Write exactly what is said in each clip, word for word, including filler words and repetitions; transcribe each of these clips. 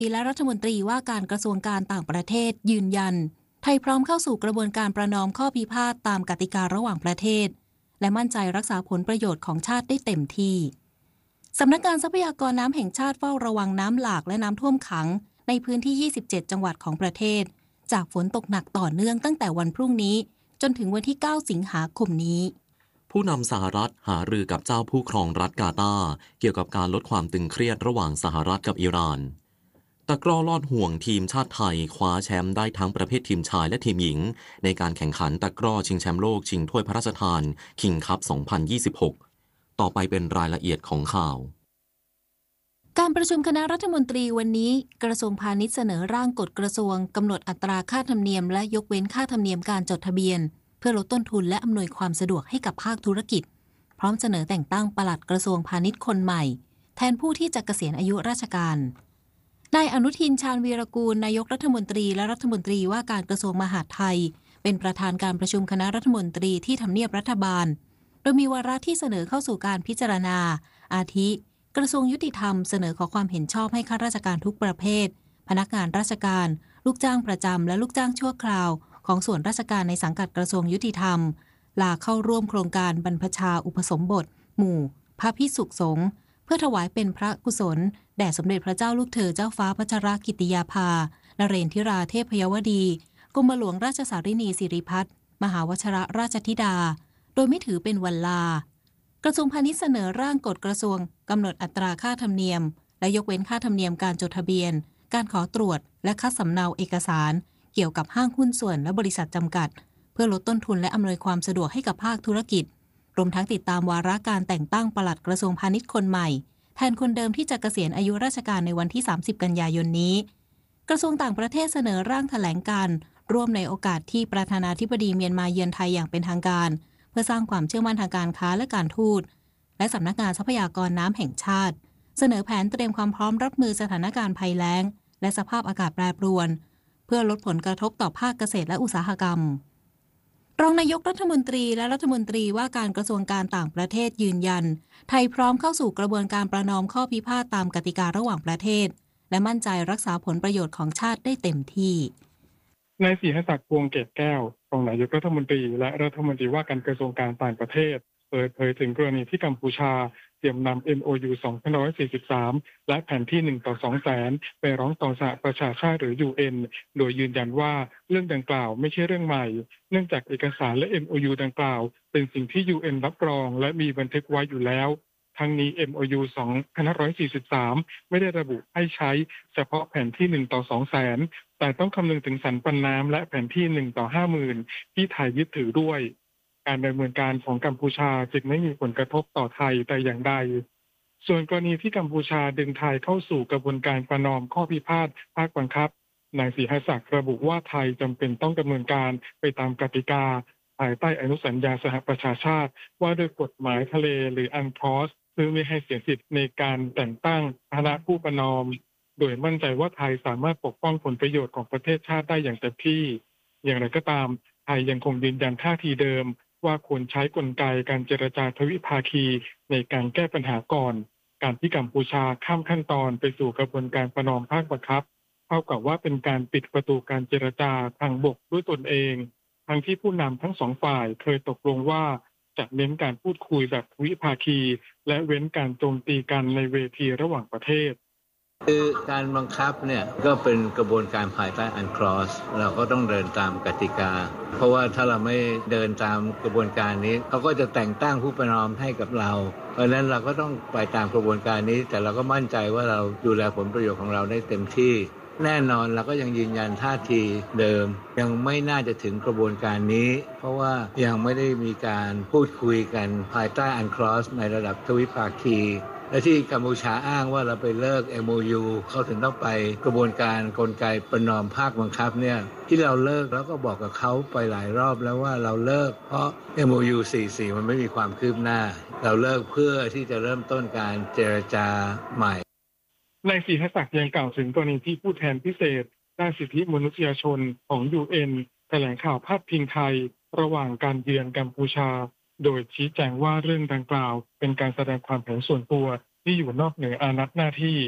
และรัฐมนตรีว่าการกระทรวงการต่างประเทศยืนยันไทยพร้อมเข้าสู่กระบวนการประนอมข้อพิพาทตามกติการะหว่างประเทศและมั่นใจรักษาผลประโยชน์ของชาติได้เต็มที่สำนักงานทรัพยากรน้ำแห่งชาติเฝ้าระวังน้ำหลากและน้ำท่วมขังในพื้นที่ยี่สิบเจ็ดจังหวัดของประเทศจากฝนตกหนักต่อเนื่องตั้งแต่วันพรุ่งนี้จนถึงวันที่เก้าสิงหาคมนี้ผู้นำสหรัฐหารือกับเจ้าผู้ครองรัฐกาตาร์เกี่ยวกับการลดความตึงเครียดระหว่างสหรัฐกับอิหร่านตะกร้อลอดห่วงทีมชาติไทยคว้าแชมป์ได้ทั้งประเภททีมชายและทีมหญิงในการแข่งขันตะกร้อชิงแชมป์โลกชิงถ้วยพระราชทานคิงคัพสองพันยี่สิบหกต่อไปเป็นรายละเอียดของข่าวการประชุมคณะรัฐมนตรีวันนี้กระทรวงพาณิชย์เสนอร่างกฎกระทรวงกำหนดอัตราค่าธรรมเนียมและยกเว้นค่าธรรมเนียมการจดทะเบียนเพื่อลดต้นทุนและอำนวยความสะดวกให้กับภาคธุรกิจพร้อมเสนอแต่งตั้งปลัดกระทรวงพาณิชย์คนใหม่แทนผู้ที่จะเกษียณอายุราชการนายอนุทินชาญวีรกูลนายกรัฐมนตรีและรัฐมนตรีว่าการกระทรวงมหาดไทยเป็นประธานการประชุมคณะรัฐมนตรีที่ทำเนียบรัฐบาลโดยมีวาระที่เสนอเข้าสู่การพิจารณาอาทิกระทรวงยุติธรรมเสนอขอความเห็นชอบให้ข้าราชการทุกประเภทพนักงานราชการลูกจ้างประจำและลูกจ้างชั่วคราวของส่วนราชการในสังกัดกระทรวงยุติธรรมลาเข้าร่วมโครงการบรรพชาอุปสมบทหมู่พระภิกษุสงฆ์เพื่อถวายเป็นพระกุศลแด่สมเด็จพระเจ้าลูกเธอเจ้าฟ้าพัชรกิติยาภานเรนทิราเทพยวดีกรมหลวงราชสารินีสิริพัฒน์มหาวชรราชธิดาโดยไม่ถือเป็นวันลากระทรวงพาณิชย์เสนอร่างกฎกระทรวงกำหนดอัตราค่าธรรมเนียมและยกเว้นค่าธรรมเนียมการจดทะเบียนการขอตรวจและคัดสำเนาเอกสารเกี่ยวกับห้างหุ้นส่วนและบริษัทจำกัดเพื่อลดต้นทุนและอำนวยความสะดวกให้กับภาคธุรกิจรวมทั้งติดตามวาระการแต่งตั้งปลัดกระทรวงพาณิชย์คนใหม่แทนคนเดิมที่จะเกษียณอายุราชการในวันที่สามสิบกันยายนนี้กระทรวงต่างประเทศเสนอร่างแถลงการณ์ร่วมในโอกาสที่ประธานาธิบดีเมียนมาเยือนไทยอย่างเป็นทางการเพื่อสร้างความเชื่อมั่นทางการค้าและการทูตและสำนักงานทรัพยากรน้ำแห่งชาติเสนอแผนเตรียมความพร้อมรับมือสถานการณ์ภัยแล้งและสภาพอากาศแปรปรวนเพื่อลดผลกระทบต่อภาคเกษตรและอุตสาหกรรมรองนายกรัฐมนตรีและรัฐมนตรีว่าการกระทรวงการต่างประเทศยืนยันไทยพร้อมเข้าสู่กระบวนการประนอมข้อพิพาทตามกติการะหว่างประเทศและมั่นใจรักษาผลประโยชน์ของชาติได้เต็มที่นายศรีหศักดิ์พวงเกตแก้วรองนายกรัฐมนตรีและรัฐมนตรีว่าการกระทรวงการต่างประเทศเปิดเผยถึงกรณีที่กัมพูชาเตรียมนำ เอ็ม โอ ยู สองพันห้าร้อยสี่สิบสามและแผนที่หนึ่งต่อสองแสนไปร้องต่อสหประชาชาติหรือ ยู เอ็น โดยยืนยันว่าเรื่องดังกล่าวไม่ใช่เรื่องใหม่เนื่องจากเอกสารและ เอ็ม โอ ยู ดังกล่าวเป็นสิ่งที่ ยู เอ็น รับรองและมีบันทึกไว้อยู่แล้วทั้งนี้ เอ็ม โอ ยู สองพันห้าร้อยสี่สิบสามไม่ได้ระบุให้ใช้เฉพาะแผนที่หนึ่งต่อสองแสนแต่ต้องคำนึงถึงสันปันน้ำและแผนที่หนึ่งต่อห้าหมื่นที่ไทยยึดถือด้วยการดำเนินการของกัมพูชาจึงไม่มีผลกระทบต่อไทยแต่อย่างใดส่วนกรณีที่กัมพูชาดึงไทยเข้าสู่กระบวนการประนอมข้อพิพาทภาคบังคับนายศรีหศักดิ์ระบุว่าไทยจำเป็นต้องดำเนินการไปตามกติกาภายใต้อนุสัญญาสหประชาชาติว่าด้วยกฎหมายทะเลหรืออันคลอสเพื่อไม่ให้เสียสิทธิ์ในการแต่งตั้งคณะผู้ประนอมโดยมั่นใจว่าไทยสามารถปกป้องผลประโยชน์ของประเทศชาติได้อย่างเต็มที่อย่างไรก็ตามไทยยังคงยืนยันท่าทีเดิมว่าควรใช้กลไกการเจรจาทวิภาคีในการแก้ปัญหาก่อนการที่กัมพูชาข้ามขั้นตอนไปสู่กระบวนการประนอมภาคบังคับเท่ากับว่าเป็นการปิดประตูการเจรจาทางบกด้วยตนเองทั้งที่ผู้นำทั้งสองฝ่ายเคยตกลงว่าจะเน้นการพูดคุยแบบทวิภาคีและเว้นการโจมตีกันในเวทีระหว่างประเทศคือการบังคับเนี่ยก็เป็นกระบวนการภายใต้อันคลอสเราก็ต้องเดินตามกติกาเพราะว่าถ้าเราไม่เดินตามกระบวนการนี้เขาก็จะแต่งตั้งผู้ประนอมให้กับเราเพราะฉะนั้นเราก็ต้องไปตามกระบวนการนี้แต่เราก็มั่นใจว่าเราดูแลผลประโยชน์ของเราได้เต็มที่แน่นอนเราก็ยังยืนยันท่าทีเดิมยังไม่น่าจะถึงกระบวนการนี้เพราะว่ายังไม่ได้มีการพูดคุยกันภายใต้อันคลอสในระดับทวิภาคีและที่กัมพูชาอ้างว่าเราไปเลิก เอ็ม โอ ยู เขาถึงต้องไปกระบวนการกลไกประนอมภาคบังคับเนี่ยที่เราเลิกแล้วก็บอกกับเขาไปหลายรอบแล้วว่าเราเลิกเพราะ เอ็ม โอ ยู สี่สิบสี่มันไม่มีความคืบหน้าเราเลิกเพื่อที่จะเริ่มต้นการเจรจาใหม่นายศรีหศักดิ์ยังกล่าวถึงกรณีที่ผู้แทนพิเศษด้านสิทธิมนุษยชนของ ยู เอ็น แถลงข่าวพาดพิงไทยระหว่างการเยือนกัมพูชาโดยชี้แจงว่าเรื่องดังกล่าวเป็นการแสดงความเห็นส่วนตัวที่อยู่นอกเหนืออานัตหน้าที่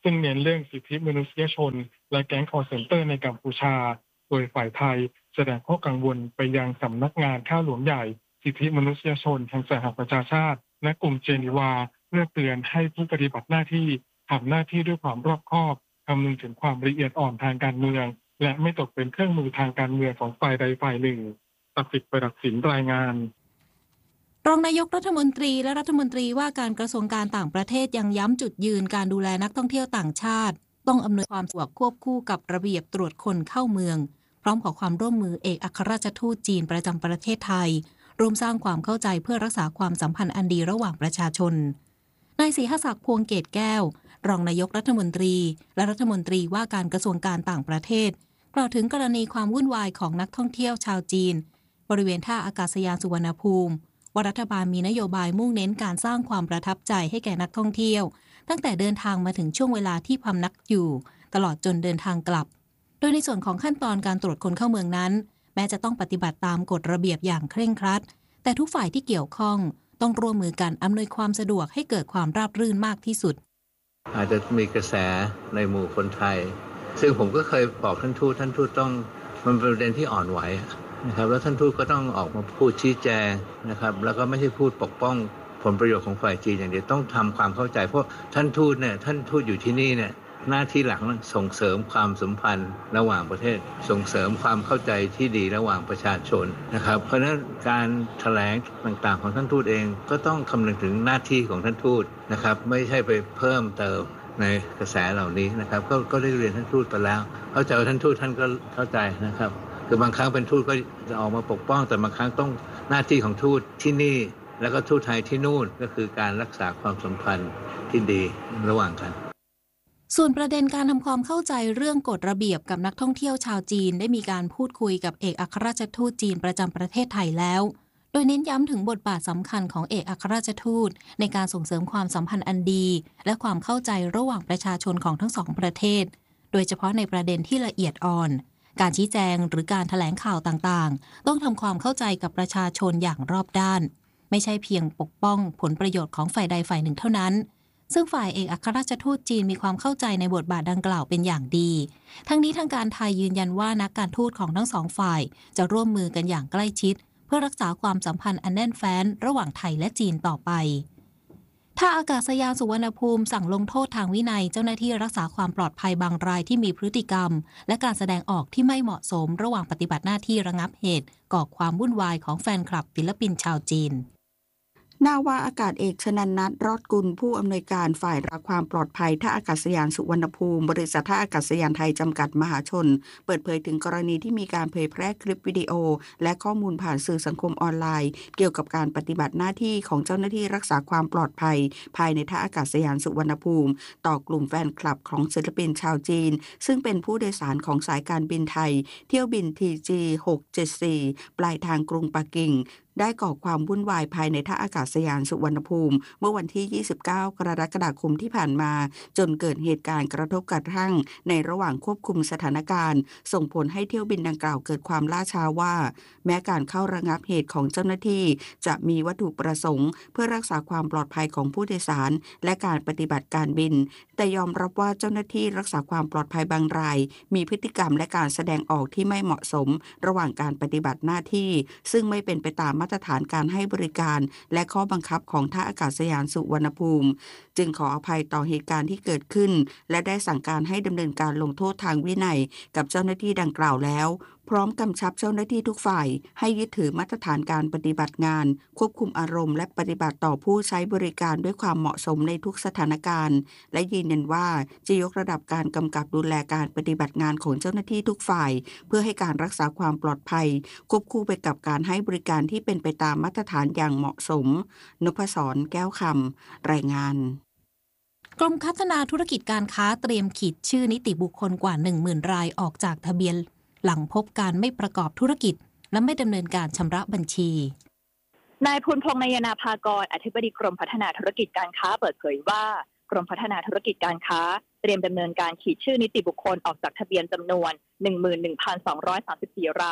ซึ่งเน้นเรื่องสิทธิมนุษยชนและแก๊งคอลเซ็นเตอร์ในกัมพูชาโดยฝ่ายไทยแสดงข้อกังวลไปยังสำนักงานข้าหลวงใหญ่สิทธิมนุษยชนแห่งสหประชาชาติและกลุ่มเจนีวาเพื่อเตือนให้ผู้ปฏิบัติหน้าที่ทำหน้าที่ด้วยความรอบคอบคำนึงถึงความละเอียดอ่อนทางการเมืองและไม่ตกเป็นเครื่องมือทางการเมืองของฝ่ายใดฝ่ายหนึ่งตัดสิทธิ์ประดับสินรายงานรองนายกรัฐมนตรีและรัฐมนตรีว่าการกระทรวงการต่างประเทศยังย้ำจุดยืนการดูแลนักท่องเที่ยวต่างชาติต้องอำนวยความสะดวกควบคู่กับระเบียบตรวจคนเข้าเมืองพร้อมขอความร่วมมือเอกอัครราชทูตจีนประจำประเทศไทยร่วมสร้างความเข้าใจเพื่อรักษาความสัมพันธ์อันดีระหว่างประชาชนนายศรีหศักดิ์พวงเกตแก้วรองนายกรัฐมนตรีและรัฐมนตรีว่าการกระทรวงการต่างประเทศกล่าวถึงกรณีความวุ่นวายของนักท่องเที่ยวชาวจีนบริเวณท่าอากาศยานสุวรรณภูมิว่ารัฐบาลมีนโยบายมุ่งเน้นการสร้างความประทับใจให้แก่นักท่องเที่ยวตั้งแต่เดินทางมาถึงช่วงเวลาที่พำนักอยู่ตลอดจนเดินทางกลับโดยในส่วนของขั้นตอนการตรวจคนเข้าเมืองนั้นแม้จะต้องปฏิบัติตามกฎระเบียบอย่างเคร่งครัดแต่ทุกฝ่ายที่เกี่ยวข้องต้องร่วมมือกันอำนวยความสะดวกให้เกิดความราบรื่นมากที่สุดอาจจะมีกระแสในหมู่คนไทยซึ่งผมก็เคยบอกท่านทูตท่านทูตต้องมันเป็นประเด็นที่อ่อนไหวนะครับแล้วท่านทูตก็ต้องออกมาพูดชี้แจงนะครับแล้วก็ไม่ใช่พูดปกป้องผลประโยชน์ของฝ่ายจีนอย่างเดียวต้องทำความเข้าใจเพราะท่านทูตเนี่ยท่านทูตอยู่ที่นี่เนี่ยหน้าที่หลักส่งเสริมความสัมพันธ์ระหว่างประเทศส่งเสริมความเข้าใจที่ดีระหว่างประชาชนนะครับเพราะฉะนั้นการแถลงต่างๆของท่านทูตเองก็ต้องคำนึงถึงหน้าที่ของท่านทูตนะครับไม่ใช่ไปเพิ่มเติมในกระแสเหล่านี้นะครับก็ก็ได้เรียนท่านทูตไปแล้วเข้าใจว่าท่านทูตท่านก็เข้าใจนะครับคือบางครั้งเป็นทูตก็จะออกมาปกป้องแต่บางครั้งต้องหน้าที่ของทูตที่นี่แล้วก็ทูตไทยที่นู่นก็คือการรักษาความสัมพันธ์ที่ดีระหว่างกันส่วนประเด็นการทำความเข้าใจเรื่องกฎระเบียบกับนักท่องเที่ยวชาวจีนได้มีการพูดคุยกับเอกอัครราชทูตจีนประจำประเทศไทยแล้วโดยเน้นย้ำถึงบทบาทสำคัญของเอกอัครราชทูตในการส่งเสริมความสัมพันธ์อันดีและความเข้าใจระหว่างประชาชนของทั้งสองประเทศโดยเฉพาะในประเด็นที่ละเอียดอ่อนการชี้แจงหรือการแถลงข่าวต่างๆต้องทำความเข้าใจกับประชาชนอย่างรอบด้านไม่ใช่เพียงปกป้องผลประโยชน์ของฝ่ายใดฝ่ายหนึ่งเท่านั้นซึ่งฝ่ายเอกอัครราชทูตจีนมีความเข้าใจในบทบาทดังกล่าวเป็นอย่างดีทั้งนี้ทางการไทยยืนยันว่านักการทูตของทั้งสองฝ่ายจะร่วมมือกันอย่างใกล้ชิดเพื่อรักษาความสัมพันธ์อันแน่นแฟ้นระหว่างไทยและจีนต่อไปท่าอากาศยานสุวรรณภูมิสั่งลงโทษทางวินัยเจ้าหน้าที่รักษาความปลอดภัยบางรายที่มีพฤติกรรมและการแสดงออกที่ไม่เหมาะสมระหว่างปฏิบัติหน้าที่ระงับเหตุก่อความวุ่นวายของแฟนคลับศิลปินชาวจีนนาวาอากาศเอกชนันท์ ณัฐ รอดกุลผู้อำนวยการฝ่ายรักความปลอดภัยท่าอากาศยานสุวรรณภูมิบริษัทท่าอากาศยานไทยจำกัดมหาชนเปิดเผยถึงกรณีที่มีการเผยแพร่คลิปวิดีโอและข้อมูลผ่านสื่อสังคมออนไลน์เกี่ยวกับการปฏิบัติหน้าที่ของเจ้าหน้าที่รักษาความปลอดภัยภายในท่าอากาศยานสุวรรณภูมิต่อกลุ่มแฟนคลับของศิลปินชาวจีนซึ่งเป็นผู้โดยสารของสายการบินไทยเที่ยวบิน ที จี หกเจ็ดสี่ ปลายทางกรุงปักกิ่งได้ก่อความวุ่นวายภายในท่าอากาศยานสุวรรณภูมิเมื่อวันที่ ยี่สิบเก้า กรกฎาคมที่ผ่านมาจนเกิดเหตุการณ์กระทบกระทั่งในระหว่างควบคุมสถานการณ์ส่งผลให้เที่ยวบินดังกล่าวเกิดความล่าช้าว่าแม้การเข้าระงับเหตุของเจ้าหน้าที่จะมีวัตถุประสงค์เพื่อรักษาความปลอดภัยของผู้โดยสารและการปฏิบัติการบินแต่ยอมรับว่าเจ้าหน้าที่รักษาความปลอดภัยบางรายมีพฤติกรรมและการแสดงออกที่ไม่เหมาะสมระหว่างการปฏิบัติหน้าที่ซึ่งไม่เป็นไปตามมาตรฐานการให้บริการและข้อบังคับของท่าอากาศยานสุวรรณภูมิจึงขออภัยต่อเหตุการณ์ที่เกิดขึ้นและได้สั่งการให้ดำเนินการลงโทษทางวินัยกับเจ้าหน้าที่ดังกล่าวแล้วพร้อมกำชับเจ้าหน้าที่ทุกฝ่ายให้ยึดถือมาตรฐานการปฏิบัติงานควบคุมอารมณ์และปฏิบัติต่อผู้ใช้บริการด้วยความเหมาะสมในทุกสถานการณ์และยืนยันว่าจะยกระดับการกำกับดูแลการปฏิบัติงานของเจ้าหน้าที่ทุกฝ่ายเพื่อให้การรักษาความปลอดภัยควบคู่ไปกับการให้บริการที่เป็นไปตามมาตรฐานอย่างเหมาะสมนพศรแก้วคำรายงานกรมพัฒนาธุรกิจการค้าเตรียมขีดชื่อนิติบุคคลกว่า หนึ่งหมื่น รายออกจากทะเบียนหลังพบการไม่ประกอบธุรกิจและไม่ดำเนินการชำระบัญชีนายภูลพงษ์นายนาภากรอธิบดีกรมพัฒนาธุรกิจการค้าเปิดเผยว่ากรมพัฒนาธุรกิจการค้าเตรียมดำเนินการขีดชื่อนิติบุคคลออกจากทะเบียนจำนวน หนึ่งหมื่นหนึ่งพันสองร้อยสามสิบสี่ ราย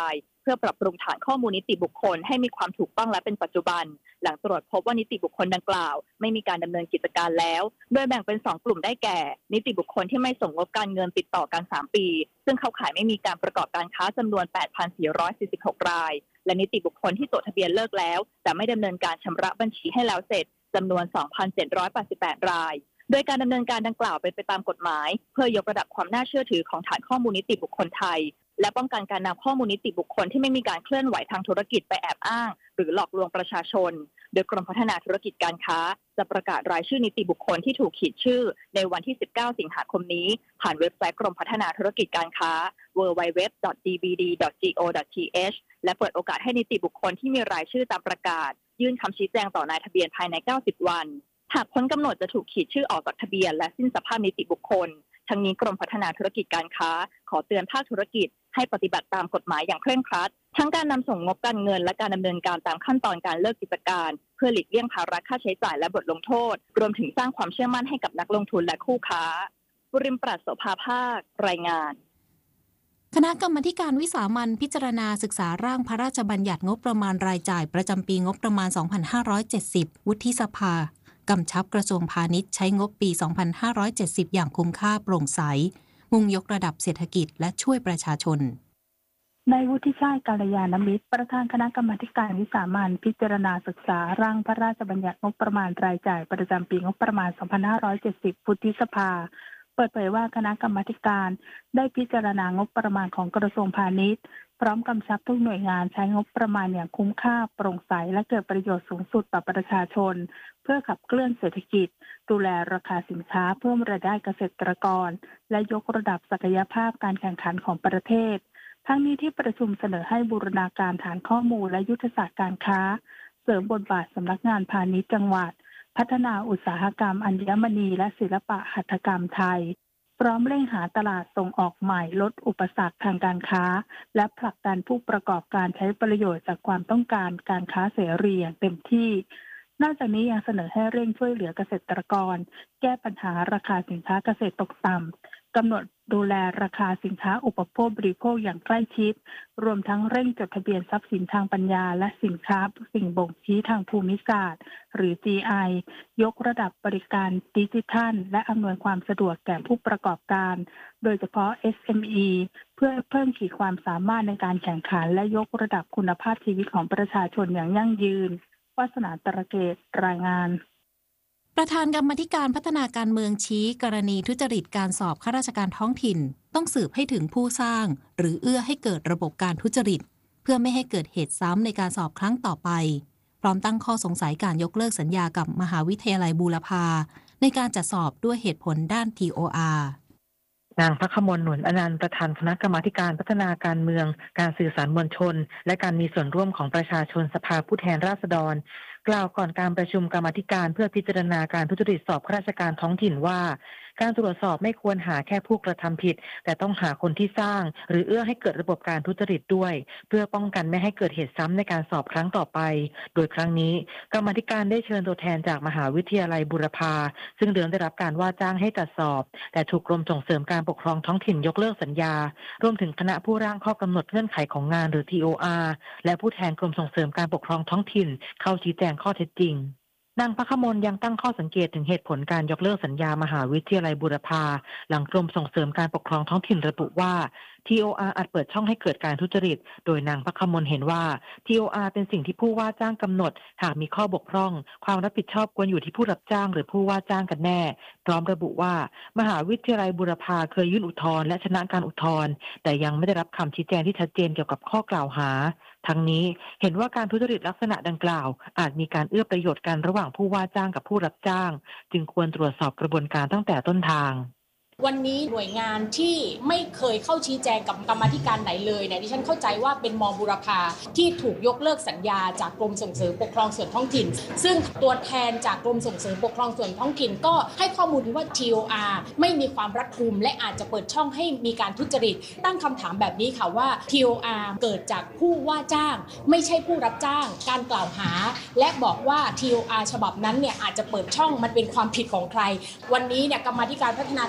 เพื่อปรับปรุงฐานข้อมูลนิติบุคคลให้มีความถูกต้องและเป็นปัจจุบันหลังตรวจพบว่านิติบุคคลดังกล่าวไม่มีการดำเนินกิจการแล้วโดยแบ่งเป็นสองกลุ่มได้แก่นิติบุคคลที่ไม่ส่งงบการเงินติดต่อกันสามปีซึ่งเข้าข่ายไม่มีการประกอบการค้าจำนวน แปดพันสี่ร้อยสี่สิบหก รายและนิติบุคคลที่จดทะเบียนเลิกแล้วแต่ไม่ดำเนินการชำระบัญชีให้แล้วเสร็จจำนวน สองพันเจ็ดร้อยแปดสิบแปด รายโดยการดำเนินการดังกล่าวเป็นไปตามกฎหมายเพื่อยกระดับความน่าเชื่อถือของฐานข้อมูลนิติบุคคลไทยและป้องกันการนำข้อมูลนิติบุคคลที่ไม่มีการเคลื่อนไหวทางธุรกิจไปแอบอ้างหรือหลอกลวงประชาชนโดยกรมพัฒนาธุรกิจการค้าจะประกาศรายชื่อนิติบุคคลที่ถูกขีดชื่อในวันที่สิบเก้าสิงหาคมนี้ผ่านเว็บไซต์กรมพัฒนาธุรกิจการค้า ดับเบิลยู ดับเบิลยู ดับเบิลยู ดอท ดี บี ดี ดอท จี โอ ดอท ที เอช และเปิดโอกาสให้นิติบุคคลที่มีรายชื่อตามประกาศยื่นคำชี้แจงต่อนายทะเบียนภายในเก้าสิบวันหากพ้นกำหนดจะถูกขีดชื่อออกจากทะเบียนและสิ้นสภาพนิติบุคคลทั้งนี้กรมพัฒนาธุรกิจการค้าขอเตือนภาคธุรกิจให้ปฏิบัติตามกฎหมายอย่างเคร่งครัดทั้งการนำส่งงบการเงินและการดำเนินการตามขั้นตอนการเลิกกิจการเพื่อหลีกเลี่ยงภาระค่าใช้จ่ายและบทลงโทษรวมถึงสร้างความเชื่อมั่นให้กับนักลงทุนและคู่ค้าบุริมปราศโสภาภาครายงานคณะกรรมาการวิสามัญพิจารณาศึกษาร่างพระราชบัญญัติงบประมาณรายจ่ายประจำปีงบประมาณ สองพันห้าร้อยเจ็ดสิบ วุฒิสภากำชับกระทรวงพาณิชย์ใช้งบปี สองพันห้าร้อยเจ็ดสิบ อย่างคุ้มค่าโปร่งใสมุ่งยกระดับเศรษฐกิจและช่วยประชาชนนายวุฒิชัยกัลยาณมิตรประธานคณะกรรมาการวิสามัญพิจารณาศึกษาร่างพระราชบัญญัติงบประมาณรายจ่ายประจำปีงบประมาณ สองพันห้าร้อยเจ็ดสิบ วุฒิสภาเปิดเผยว่าคณะกรรมาการได้พิจารณางบประมาณของกระทรวงพาณิชย์พร้อมกำชับทุกหน่วยงานใช้งบประมาณอย่างคุ้มค่าโปร่งใสและเกิดประโยชน์สูงสุดต่อประชาชนเพื่อขับเคลื่อนเศรษฐกิจดูแลราคาสินค้าเพิ่มรายได้เกษตรกรและยกระดับศักยภาพการแข่งขันของประเทศทั้งนี้ที่ประชุมเสนอให้บูรณาการฐานข้อมูลและยุทธศาสตร์การค้าเสริมบทบาทสำนักงานพาณิชย์จังหวัดพัฒนาอุตสาหกรรมอัญมณีและศิลปะหัตถกรรมไทยพร้อมเร่งหาตลาดส่งออกใหม่ลดอุปสรรคทางการค้าและผลักดันผู้ประกอบการใช้ประโยชน์จากความต้องการการค้าเสรีอย่างเต็มที่นอกจากนี้ยังเสนอให้เร่งช่วยเหลือเกษตรกรแก้ปัญหาราคาสินค้าเกษตรตกต่ำกำหนดดูแลราคาสินค้าอุปโภคบริโภคอย่างใกล้ชิดรวมทั้งเร่งจดทะเบียนทรัพย์สินทางปัญญาและสินค้าสิ่งบ่งชี้ทางภูมิศาสตร์หรือ จี ไอ ยกระดับบริการดิจิทัลและอำนวยความสะดวกแก่ผู้ประกอบการโดยเฉพาะ เอส เอ็ม อี เพื่อเพิ่มขีดความสามารถในการแข่งขันและยกระดับคุณภาพชีวิตของประชาชนอย่างยั่งยืนวาสนาตระเกตรายงานประธานกรรมาธิการพัฒนาการเมืองชี้กรณีทุจริตการสอบข้าราชการท้องถิ่นต้องสืบให้ถึงผู้สร้างหรือเอื้อให้เกิดระบบการทุจริตเพื่อไม่ให้เกิดเหตุซ้ำในการสอบครั้งต่อไปพร้อมตั้งข้อสงสัยการยกเลิกสัญญากับมหาวิทยาลัยบูรพาในการจัดสอบด้วยเหตุผลด้าน ที โอ อาร์นางภัคมล หนวนอนันต์ประธานคณะกรรมาการพัฒนาการเมืองการสื่อสารมวลชนและการมีส่วนร่วมของประชาชนสภาผู้แทนราษฎรกล่าวก่อนการประชุมกรรมาธิการเพื่อพิจารณาการทุจริตสอบข้าราชการท้องถิ่นว่าการตรวจสอบไม่ควรหาแค่ผู้กระทำผิดแต่ต้องหาคนที่สร้างหรือเอื้อให้เกิดระบบการทุจริตด้วยเพื่อป้องกันไม่ให้เกิดเหตุซ้ำในการสอบครั้งต่อไปโดยครั้งนี้กรรมาธิการได้เชิญตัวแทนจากมหาวิทยาลัยบูรพาซึ่งเดิมได้รับการว่าจ้างให้จัดสอบแต่ถูกกรมส่งเสริมการปกครองท้องถิ่นยกเลิกสัญญารวมถึงคณะผู้ร่างข้อกำหนดเงื่อนไขของงานหรือ ที โอ อาร์ และผู้แทนกรมส่งเสริมการปกครองท้องถิ่นเข้าชี้แจงข้อเท็จจริงนางภัคมลยังตั้งข้อสังเกตถึงเหตุผลการยกเลิกสัญญามหาวิทยาลัยบูรพาหลังกรมส่งเสริมการปกครองท้องถิ่นระบุว่า ที โอ อาร์ อาจเปิดช่องให้เกิดการทุจริตโดยนางภัคมลเห็นว่า ที โอ อาร์ เป็นสิ่งที่ผู้ว่าจ้างกำหนดหากมีข้อบกพร่องความรับผิดชอบควรอยู่ที่ผู้รับจ้างหรือผู้ว่าจ้างกันแน่พร้อมระบุว่ามหาวิทยาลัยบูรพาเคยยื่นอุทธรณ์และชนะการอุทธรณ์แต่ยังไม่ได้รับคำชี้แจงที่ชัดเจนเกี่ยวกับข้อกล่าวหาทั้งนี้เห็นว่าการทุจริตลักษณะดังกล่าวอาจมีการเอื้อประโยชน์กันระหว่างผู้ว่าจ้างกับผู้รับจ้างจึงควรตรวจสอบกระบวนการตั้งแต่ต้นทางวันนี้หน่วยงานที่ไม่เคยเข้าชี้แจงกับกรรมาธิการไหนเลยเนี่ยดิฉันเข้าใจว่าเป็นม.บูรพาที่ถูกยกเลิกสัญญาจากกรมส่งเสริมปกครองส่วนท้องถิ่นซึ่งตัวแทนจากกรมส่งเสริมปกครองส่วนท้องถิ่นก็ให้ข้อมูลว่า ที โอ อาร์ ไม่มีความรัดกุมและอาจจะเปิดช่องให้มีการทุจริตตั้งคำถามแบบนี้ค่ะว่า ที โอ อาร์ เกิดจากผู้ว่าจ้างไม่ใช่ผู้รับจ้างการกล่าวหาและบอกว่า ที โอ อาร์ ฉบับนั้นเนี่ยอาจจะเปิดช่องมันเป็นความผิดของใครวันนี้เนี่ยกรรมาธิการพัฒนาการเมือง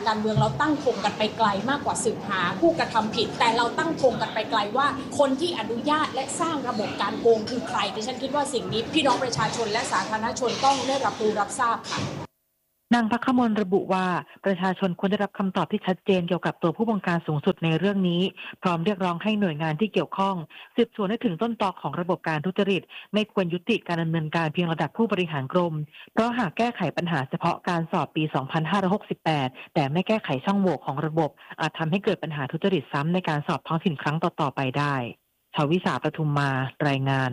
เราตั้งธงกันไปไกลมากกว่าสืบหาผู้กระทำผิดแต่เราตั้งธงกันไปไกลว่าคนที่อนุญาตและสร้างระบบการโกงคือใครดิฉันคิดว่าสิ่งนี้พี่น้องประชาชนและสาธารณชนต้องได้รับรู้รับทราบค่ะนางภัคมลระบุว่าประชาชนควรได้รับคำตอบที่ชัดเจนเกี่ยวกับตัวผู้บังคับสูงสุดในเรื่องนี้พร้อมเรียกร้องให้หน่วยงานที่เกี่ยวข้องสืบสวนให้ถึงต้นตอของระบบการทุจริตไม่ควรยุติการดำเนินการเพียงระดับผู้บริหารกรมเพราะหากแก้ไขปัญหาเฉพาะการสอบปี สองพันห้าร้อยหกสิบแปด แต่ไม่แก้ไขช่องโหว่ของระบบอาจทำให้เกิดปัญหาทุจริตซ้ำในการสอบท้องถิ่นครั้งต่อๆไปได้ชวิสาประทุมมารายงาน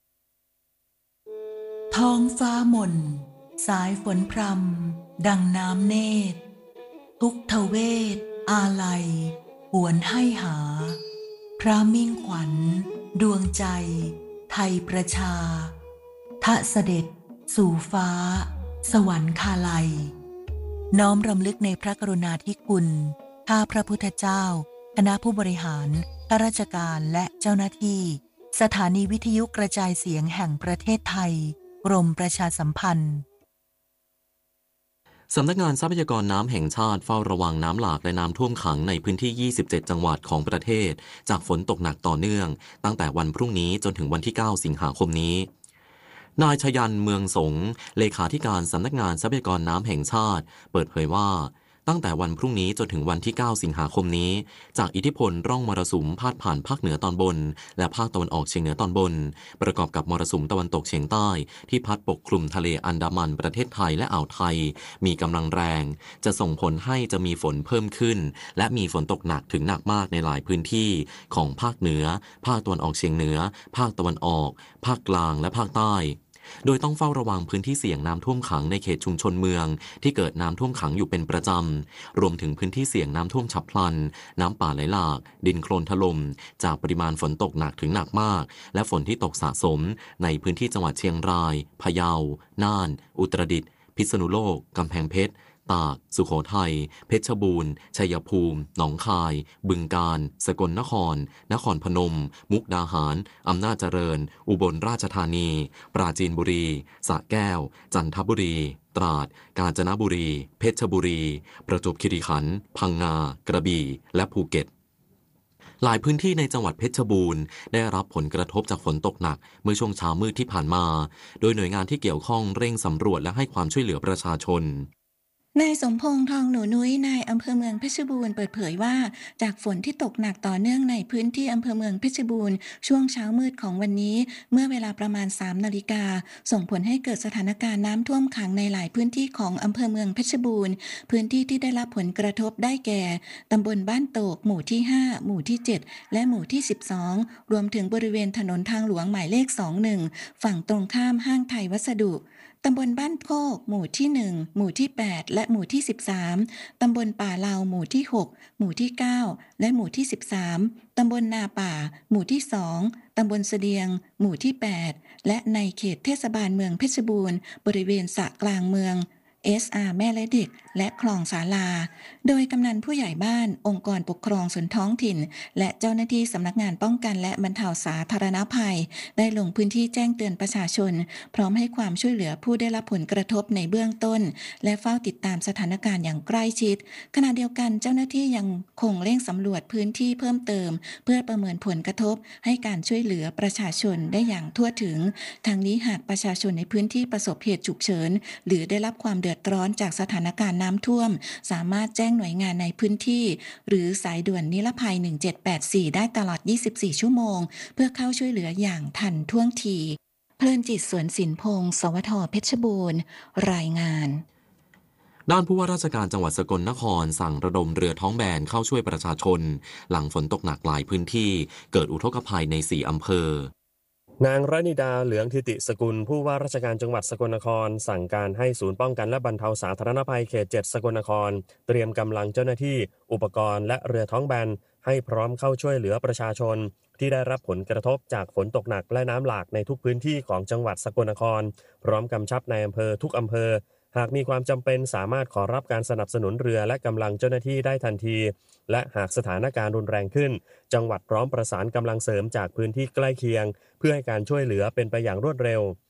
ท้องฟ้ามนสายฝนพรำดังน้ำเนตรทุกทเวทอาลัยหวนให้หาพระมิ่งขวัญดวงใจไทยประชาทะเสด็จสู่ฟ้าสวรรคาลัยน้อมรำลึกในพระกรุณาธิคุณข้าพระพุทธเจ้าคณะผู้บริหารข้าราชการและเจ้าหน้าที่สถานีวิทยุกระจายเสียงแห่งประเทศไทยกรมประชาสัมพันธ์สำนักงานทรัพยากรน้ำแห่งชาติเฝ้าระวังน้ำหลากและน้ำท่วมขังในพื้นที่ ยี่สิบเจ็ด จังหวัดของประเทศจากฝนตกหนักต่อเนื่องตั้งแต่วันพรุ่งนี้จนถึงวันที่ เก้า สิงหาคมนี้นายชยันเมืองสงเลขาธิการสำนักงานทรัพยากรน้ำแห่งชาติเปิดเผยว่าตั้งแต่วันพรุ่งนี้จนถึงวันที่ เก้า สิงหาคมนี้จากอิทธิพลร่องมรสุมพาดผ่านภาคเหนือตอนบนและภาคตะวันออกเฉียงเหนือตอนบนประกอบกับมรสุมตะวันตกเฉียงใต้ที่พัดปกคลุมทะเลอันดามันประเทศไทยและอ่าวไทยมีกำลังแรงจะส่งผลให้จะมีฝนเพิ่มขึ้นและมีฝนตกหนักถึงหนักมากในหลายพื้นที่ของภาคเหนือภาคตะวันออกเฉียงเหนือภาคตะวันออกภาคกลางและภาคใต้โดยต้องเฝ้าระวังพื้นที่เสี่ยงน้ำท่วมขังในเขตชุมชนเมืองที่เกิดน้ำท่วมขังอยู่เป็นประจำรวมถึงพื้นที่เสี่ยงน้ำท่วมฉับพลันน้ำป่าไหลหลากดินโคลนถล่มจากปริมาณฝนตกหนักถึงหนักมากและฝนที่ตกสะสมในพื้นที่จังหวัดเชียงรายพะเยาน่านอุตรดิตถ์พิษณุโลกกำแพงเพชรตากสุโขทัยเพชรบูรณ์ชัยภูมิหนองคายบึงกาฬสกลนครนครพนมมุกดาหารอำนาจเจริญอุบลราชธานีปราจีนบุรีสระแก้วจันทบุรีตราดกาญจนบุรีเพชรบุรีประจวบคีรีขันธ์พังงากระบี่และภูเก็ตหลายพื้นที่ในจังหวัดเพชรบูรณ์ได้รับผลกระทบจากฝนตกหนักเมื่อช่วงเช้ามืดที่ผ่านมาโดยหน่วยงานที่เกี่ยวข้องเร่งสำรวจและให้ความช่วยเหลือประชาชนนายสมพงษ์ทองหนูนุ้ยนายอำเภอเมืองเพชรบูรณ์เปิดเผยว่าจากฝนที่ตกหนักต่อเนื่องในพื้นที่อำเภอเมืองเพชรบูรณ์ช่วงเช้ามืดของวันนี้เมื่อเวลาประมาณสามนาฬิกาส่งผลให้เกิดสถานการณ์น้ำท่วมขังในหลายพื้นที่ของอำเภอเมืองเพชรบูรณ์พื้นที่ที่ได้รับผลกระทบได้แก่ตำบลบ้านโตกหมู่ที่ห้าหมู่ที่เจ็ดและหมู่ที่สิบสองรวมถึงบริเวณถนนทางหลวงหมายเลขสองสิบเอ็ดฝั่งตรงข้ามห้างไทยวัสดุตำบลบ้านโคกหมู่ที่หนึ่งหมู่ที่แปดและหมู่ที่สิบสามตำบลป่าเลาหมู่ที่หกหมู่ที่เก้าและหมู่ที่สิบสามตำบลนาป่าหมู่ที่สองตำบลเสดียงหมู่ที่แปดและในเขตเทศบาลเมืองเพชรบูรณ์บริเวณสระกลางเมือง เอส อาร์ แม่และเด็กและคลองศาลาโดยกำนันผู้ใหญ่บ้านองค์กรปกครองส่วนท้องถิ่นและเจ้าหน้าที่สำนักงานป้องกันและบรรเทาสาธารณภัยได้ลงพื้นที่แจ้งเตือนประชาชนพร้อมให้ความช่วยเหลือผู้ได้รับผลกระทบในเบื้องต้นและเฝ้าติดตามสถานการณ์อย่างใกล้ชิดขณะเดียวกันเจ้าหน้าที่ยังคงเร่งสำรวจพื้นที่เพิ่มเติมเพื่อประเมินผลกระทบให้การช่วยเหลือประชาชนได้อย่างทั่วถึงทางนี้หากประชาชนในพื้นที่ประสบเหตุฉุกเฉินหรือได้รับความเดือดร้อนจากสถานการณ์น้ำท่วมสามารถแจ้งหน่วยงานในพื้นที่หรือสายด่วนนิรภัยหนึ่งเจ็ดแปดสี่ได้ตลอดยี่สิบสี่ชั่วโมงเพื่อเข้าช่วยเหลืออย่างทันท่วงทีเพลินจิตสวนสินพงศ์สวทเพชรบูรณ์รายงานด้านผู้ว่าราชการจังหวัดสกลนครสั่งระดมเรือท้องแบนเข้าช่วยประชาชนหลังฝนตกหนักหลายพื้นที่เกิดอุทกภัยในสี่อำเภอนางรณิดาเหลืองธิติสกุลผู้ว่าราชการจังหวัดสกลนครสั่งการให้ศูนย์ป้องกันและบรรเทาสาธารณภัยเขตเจ็ดสกลนครเตรียมกำลังเจ้าหน้าที่อุปกรณ์และเรือท้องแบนให้พร้อมเข้าช่วยเหลือประชาชนที่ได้รับผลกระทบจากฝนตกหนักและน้ำหลากในทุกพื้นที่ของจังหวัดสกลนครพร้อมกำชับในอำเภอทุกอำเภอหากมีความจำเป็นสามารถขอรับการสนับสนุนเรือและกำลังเจ้าหน้าที่ได้ทันทีและหากสถานการณ์รุนแรงขึ้นจังหวัดพร้อมประสานกำลังเสริมจากพื้นที่ใกล้เคียงเพื่อให้การช่วยเหลือเป็นไปอย่างรวดเร็ว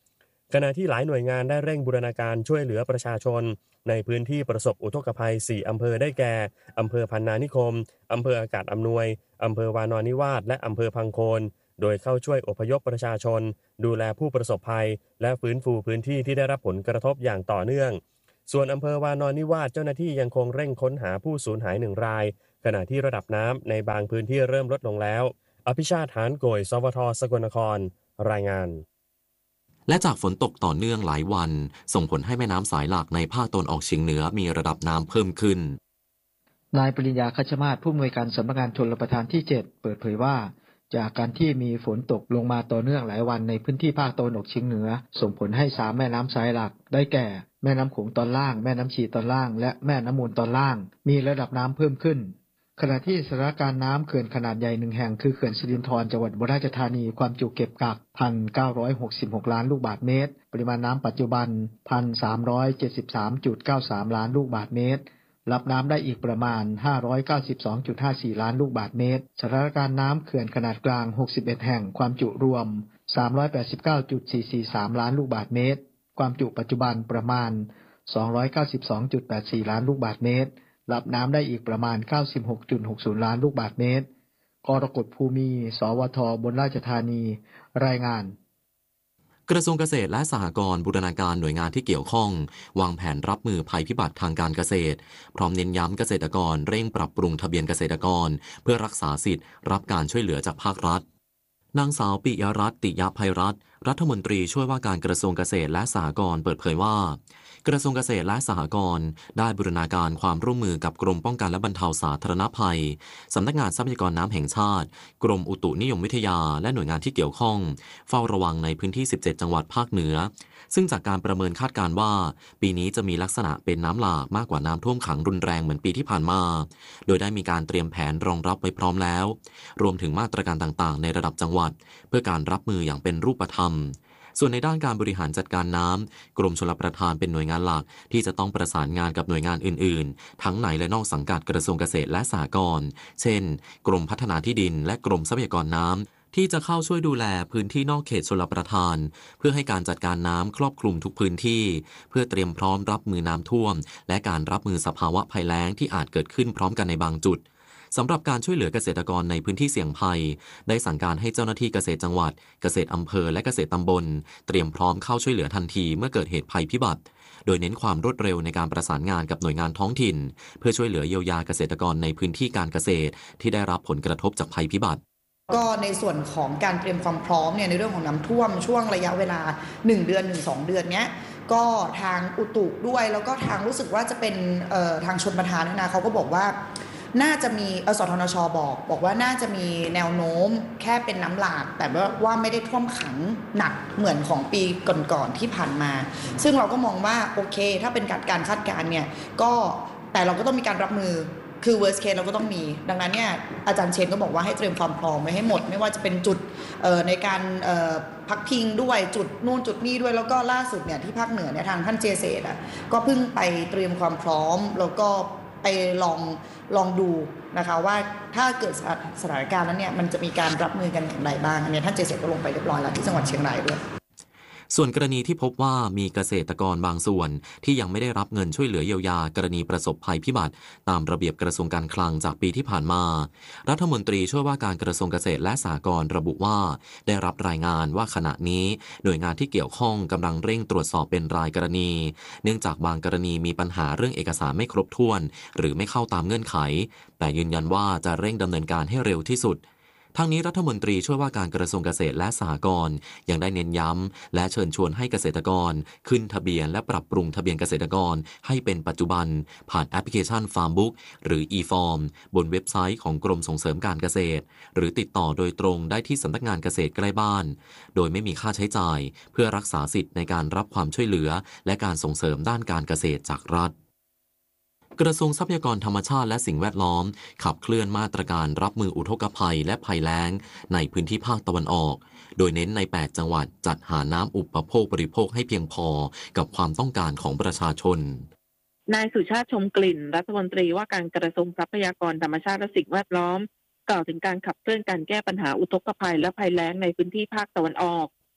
ขณะที่หลายหน่วยงานได้เร่งบูรณาการช่วยเหลือประชาชนในพื้นที่ประสบอุทกภัยสี่อำเภอได้แก่อำเภอพันนานิคมอำเภออากาศอำนวยอำเภอวานอนนิวาสและอำเภอพังโคนโดยเข้าช่วยอพยพประชาชนดูแลผู้ประสบภัยและฟื้นฟูพื้นที่ที่ได้รับผลกระทบอย่างต่อเนื่องส่วนอำเภอวานอนนิวาสเจ้าหน้าที่ยังคงเร่งค้นหาผู้สูญหายหนึ่งรายขณะที่ระดับน้ำในบางพื้นที่เริ่มลดลงแล้วอภิชาติหานโกยสวทสกลนครรายงานและจากฝนตกต่อเนื่องหลายวันส่งผลให้แม่น้ำสายหลักในภาคตะวันออกเฉียงเหนือมีระดับน้ำเพิ่มขึ้นนายปริญญาคัชมาศผู้อำนวยการสำนักงานชลประทานที่เจ็ดเปิดเผยว่าจากการที่มีฝนตกลงมาต่อเนื่องหลายวันในพื้นที่ภาคตะวันออกเฉียงเหนือส่งผลให้สามแม่น้ำสายหลักได้แก่แม่น้ำโขงตอนล่างแม่น้ำชีตอนล่างและแม่น้ำมูลตอนล่างมีระดับน้ำเพิ่มขึ้นขณะที่สถานการณ์น้ำเขื่อนขนาดใหญ่หนึ่งแห่งคือเขื่อนสิรินธรจังหวัดอุบลราชธานีความจุเก็บกัก หนึ่งพันเก้าร้อยหกสิบหก ล้านลูกบาศก์เมตรปริมาณน้ำปัจจุบัน หนึ่งพันสามร้อยเจ็ดสิบสามจุดเก้าสาม ล้านลูกบาศก์เมตรรับน้ำได้อีกประมาณ ห้าร้อยเก้าสิบสองจุดห้าสี่ ล้านลูกบาศก์เมตรสถานการณ์น้ำเขื่อนขนาดกลางหกสิบเอ็ดแห่งความจุรวม สามร้อยแปดสิบเก้าจุดสี่สี่สาม ล้านลูกบาศก์เมตรความจุปัจจุบันประมาณ สองร้อยเก้าสิบสองจุดแปดสี่ ล้านลูกบาศก์เมตรรับน้ำได้อีกประมาณ เก้าสิบหกจุดหกศูนย์ ล้านลูกบาศก์เมตรกรกฎภูมิสวทบนราชธานีรายงานกระทรวงเกษตรและสหกรณ์บูรณาการหน่วยงานที่เกี่ยวข้องวางแผนรับมือภัยพิบัติทางการเกษตรพร้อมเน้นย้ำเกษตรกรเร่งปรับปรุงทะเบียนเกษตรกรเพื่อรักษาสิทธิ์รับการช่วยเหลือจากภาครัฐนางสาวปิยรัตน์ติยภัยรัตน์รัฐมนตรีช่วยว่าการกระทรวงเกษตรและสหกรณ์เปิดเผยว่ากระทรวงเกษตรและสหกรณ์ได้บูรณาการความร่วมมือกับกรมป้องกันและบรรเทาสาธารณภัยสำนักงานทรัพยากรน้ำแห่งชาติกรมอุตุนิยมวิทยาและหน่วยงานที่เกี่ยวข้องเฝ้าระวังในพื้นที่สิบเจ็ดจังหวัดภาคเหนือซึ่งจากการประเมินคาดการณ์ว่าปีนี้จะมีลักษณะเป็นน้ำหลากมากกว่าน้ำท่วมขังรุนแรงเหมือนปีที่ผ่านมาโดยได้มีการเตรียมแผนรองรับไว้พร้อมแล้วรวมถึงมาตรการต่างๆในระดับจังหวัดเพื่อการรับมืออย่างเป็นรูปธรรมส่วนในด้านการบริหารจัดการน้ำกรมชลประทานเป็นหน่วยงานหลักที่จะต้องประสานงานกับหน่วยงานอื่นๆทั้งในและนอกสังกัดกระทรวงเกษตรและสหกรณ์เช่นกรมพัฒนาที่ดินและกรมทรัพยากรน้ำที่จะเข้าช่วยดูแลพื้นที่นอกเขตชลประทานเพื่อให้การจัดการน้ำครอบคลุมทุกพื้นที่เพื่อเตรียมพร้อมรับมือน้ำท่วมและการรับมือสภาวะภัยแล้งที่อาจเกิดขึ้นพร้อมกันในบางจุดสำหรับการช่วยเหลือเกษตรกรในพื้นที่เสี่ยงภัยได้สั่งการให้เจ้าหน้าที่เกษตรจังหวัดเกษตรอำเภอและเกษตรตำบลเตรียมพร้อมเข้าช่วยเหลือทันทีเมื่อเกิดเหตุภัยพิบัติโดยเน้นความรวดเร็วในการประสานงานกับหน่วยงานท้องถิ่นเพื่อช่วยเหลือเยียวยาเกษตรกรในพื้นที่การเกษตรที่ได้รับผลกระทบจากภัยพิบัติก็ในส่วนของการเตรียมความพร้อมเนี่ยในเรื่องของน้ำท่วมช่วงระยะเวลาหนึ่งเดือน หนึ่งถึงสอง เดือนเนี้ยก็ทางอุตุด้วยแล้วก็ทางรู้สึกว่าจะเป็นเอ่อทางชลประทานนะเขาก็บอกว่าน่าจะมีเออสทนชบอกบอกว่าน่าจะมีแนวโน้มแค่เป็นน้ำหลากแต่ว่าว่าไม่ได้ท่วมขังหนักเหมือนของปีก่อนๆที่ผ่านมาซึ่งเราก็มองว่าโอเคถ้าเป็นการการคาดการณ์เนี่ยก็แต่เราก็ต้องมีการรับมือคือ worst case เราก็ต้องมีดังนั้นเนี่ยอาจารย์เชนก็บอกว่าให้เตรียมความพร้อมไว้ให้หมดไม่ว่าจะเป็นจุดในการพักพิงด้วยจุดนู่นจุดนี้ด้วยแล้วก็ล่าสุดเนี่ยที่ภาคเหนือเนี่ยทางท่านเจเซตอ่ะก็เพิ่งไปเตรียมความพร้อมแล้วก็ไปลองลองดูนะคะว่าถ้าเกิดสถานการณ์นั้นเนี่ยมันจะมีการรับมือกันอย่างไรบ้างอันนี้ท่านเจเซตก็ลงไปเรียบร้อยแล้วที่จังหวัดเชียงรายด้วยส่วนกรณีที่พบว่ามีเกษตรกรบางส่วนที่ยังไม่ได้รับเงินช่วยเหลือเยียวยากรณีประสบภัยพิบัติตามระเบียบกระทรวงการคลังจากปีที่ผ่านมารัฐมนตรีช่วยว่าการกระทรวงเกษตรและสหกรณ์ระบุว่าได้รับรายงานว่าขณะนี้หน่วยงานที่เกี่ยวข้องกำลังเร่งตรวจสอบเป็นรายกรณีเนื่องจากบางกรณีมีปัญหาเรื่องเอกสารไม่ครบถ้วนหรือไม่เข้าตามเงื่อนไขแต่ยืนยันว่าจะเร่งดำเนินการให้เร็วที่สุดทั้งนี้รัฐมนตรีช่วยว่าการกระทรวงเกษตรและสหกรณ์ยังได้เน้นย้ำและเชิญชวนให้เกษตรกรขึ้นทะเบียนและปรับปรุงทะเบียนเกษตรกรให้เป็นปัจจุบันผ่านแอปพลิเคชัน Farmbook หรือ e-Farm บนเว็บไซต์ของกรมส่งเสริมการเกษตรหรือติดต่อโดยตรงได้ที่สำนักงานเกษตรใกล้บ้านโดยไม่มีค่าใช้จ่ายเพื่อรักษาสิทธิ์ในการรับความช่วยเหลือและการส่งเสริมด้านการเกษตรจากรัฐกระทรวงทรัพยากรธรรมชาติและสิ่งแวดล้อมขับเคลื่อนมาตรการรับมืออุทกภัยและภัยแล้งในพื้นที่ภาคตะวันออกโดยเน้นในแปดจังหวัดจัดหาน้ำอุปโภคบริโภคให้เพียงพอกับความต้องการของประชาชนนายสุชาติชมกลิ่นรัฐมนตรีว่าการกระทรวงทรัพยากรธรรมชาติและสิ่งแวดล้อมกล่าวถึงการขับเคลื่อนการแก้ปัญหาอุทกภัยและภัยแล้งในพื้นที่ภาคตะวันออก